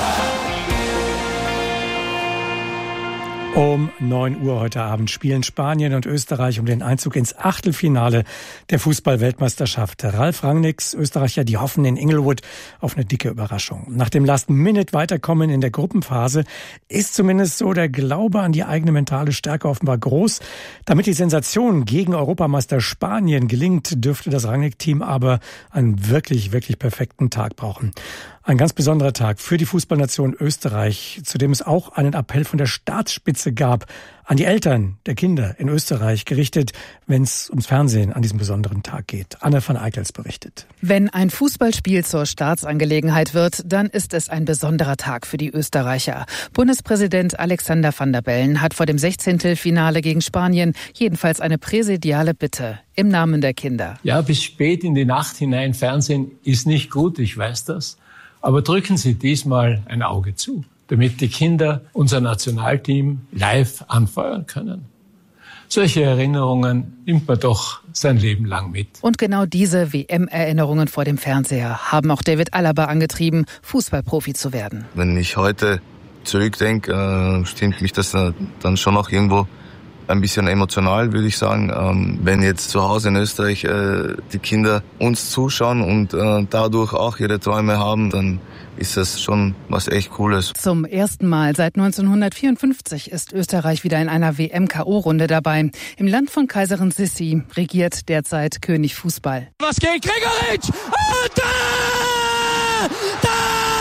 Speaker 1: Um neun Uhr heute Abend spielen Spanien und Österreich um den Einzug ins Achtelfinale der Fußball-Weltmeisterschaft. Ralf Rangnicks Österreicher, die hoffen in Inglewood auf eine dicke Überraschung. Nach dem Last-Minute-Weiterkommen in der Gruppenphase ist zumindest so der Glaube an die eigene mentale Stärke offenbar groß. Damit die Sensation gegen Europameister Spanien gelingt, dürfte das Rangnick-Team aber einen wirklich, wirklich perfekten Tag brauchen. Ein ganz besonderer Tag für die Fußballnation Österreich, zu dem es auch einen Appell von der Staatsspitze gab, an die Eltern der Kinder in Österreich gerichtet, wenn es ums Fernsehen an diesem besonderen Tag geht. Anne van Eickels berichtet.
Speaker 4: Wenn ein Fußballspiel zur Staatsangelegenheit wird, dann ist es ein besonderer Tag für die Österreicher. Bundespräsident Alexander Van der Bellen hat vor dem Sechzehntelfinale gegen Spanien jedenfalls eine präsidiale Bitte im Namen der Kinder.
Speaker 6: Ja, bis spät in die Nacht hinein Fernsehen ist nicht gut, ich weiß das. Aber drücken Sie diesmal ein Auge zu, damit die Kinder unser Nationalteam live anfeuern können. Solche Erinnerungen nimmt man doch sein Leben lang mit.
Speaker 4: Und genau diese W M-Erinnerungen vor dem Fernseher haben auch David Alaba angetrieben, Fußballprofi zu werden.
Speaker 8: Wenn ich heute zurückdenke, äh, stimmt mich das dann schon noch irgendwo ein bisschen emotional, würde ich sagen. Ähm, wenn jetzt zu Hause in Österreich äh, die Kinder uns zuschauen und äh, dadurch auch ihre Träume haben, dann ist das schon was echt Cooles.
Speaker 4: Zum ersten Mal seit neunzehnhundertvierundfünfzig ist Österreich wieder in einer W M-K O-Runde dabei. Im Land von Kaiserin Sissi regiert derzeit König Fußball.
Speaker 9: Was geht? Gregoritsch! Und da! Da!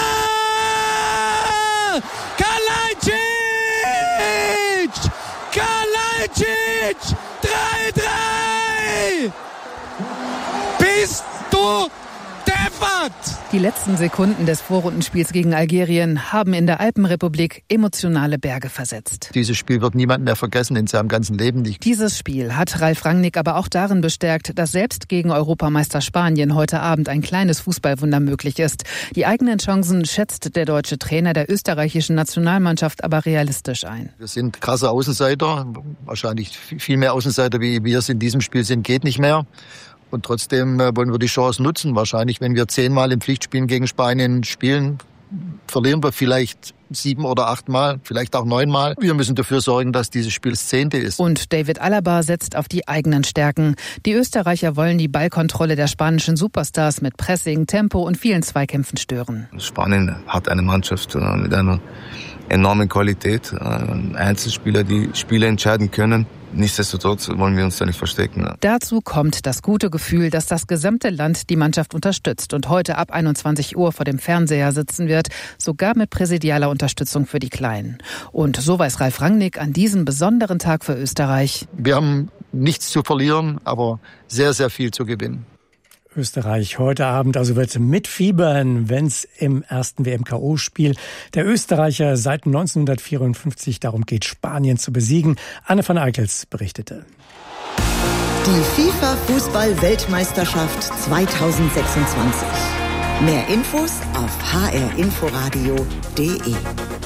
Speaker 9: Kalajdzic! Kalajdzic! drei drei! Bist du deppert!
Speaker 4: Die letzten Sekunden des Vorrundenspiels gegen Algerien haben in der Alpenrepublik emotionale Berge versetzt.
Speaker 10: Dieses Spiel wird niemand mehr vergessen in seinem ganzen Leben nicht.
Speaker 4: Dieses Spiel hat Ralf Rangnick aber auch darin bestärkt, dass selbst gegen Europameister Spanien heute Abend ein kleines Fußballwunder möglich ist. Die eigenen Chancen schätzt der deutsche Trainer der österreichischen Nationalmannschaft aber realistisch ein.
Speaker 10: Wir sind krasse Außenseiter, wahrscheinlich viel mehr Außenseiter, wie wir es in diesem Spiel sind, geht nicht mehr. Und trotzdem wollen wir die Chance nutzen. Wahrscheinlich, wenn wir zehnmal im Pflichtspielen gegen Spanien spielen, verlieren wir vielleicht sieben oder achtmal, vielleicht auch neunmal. Wir müssen dafür sorgen, dass dieses Spiel das zehnte ist.
Speaker 4: Und David Alaba setzt auf die eigenen Stärken. Die Österreicher wollen die Ballkontrolle der spanischen Superstars mit Pressing, Tempo und vielen Zweikämpfen stören.
Speaker 8: Spanien hat eine Mannschaft mit einer enormen Qualität. Einzelspieler, die Spiele entscheiden können. Nichtsdestotrotz wollen wir uns da nicht verstecken.
Speaker 4: Dazu kommt das gute Gefühl, dass das gesamte Land die Mannschaft unterstützt und heute ab einundzwanzig Uhr vor dem Fernseher sitzen wird, sogar mit präsidialer Unterstützung für die Kleinen. Und so weiß Ralf Rangnick an diesem besonderen Tag für Österreich:
Speaker 10: Wir haben nichts zu verlieren, aber sehr, sehr viel zu gewinnen.
Speaker 1: Österreich heute Abend also wird mitfiebern, wenn es im ersten W M-K O-Spiel der Österreicher seit neunzehnhundertvierundfünfzig darum geht, Spanien zu besiegen. Anne van Eickels berichtete.
Speaker 5: Die FIFA-Fußball-Weltmeisterschaft zweitausendsechsundzwanzig. Mehr Infos auf h r inforadio punkt d e.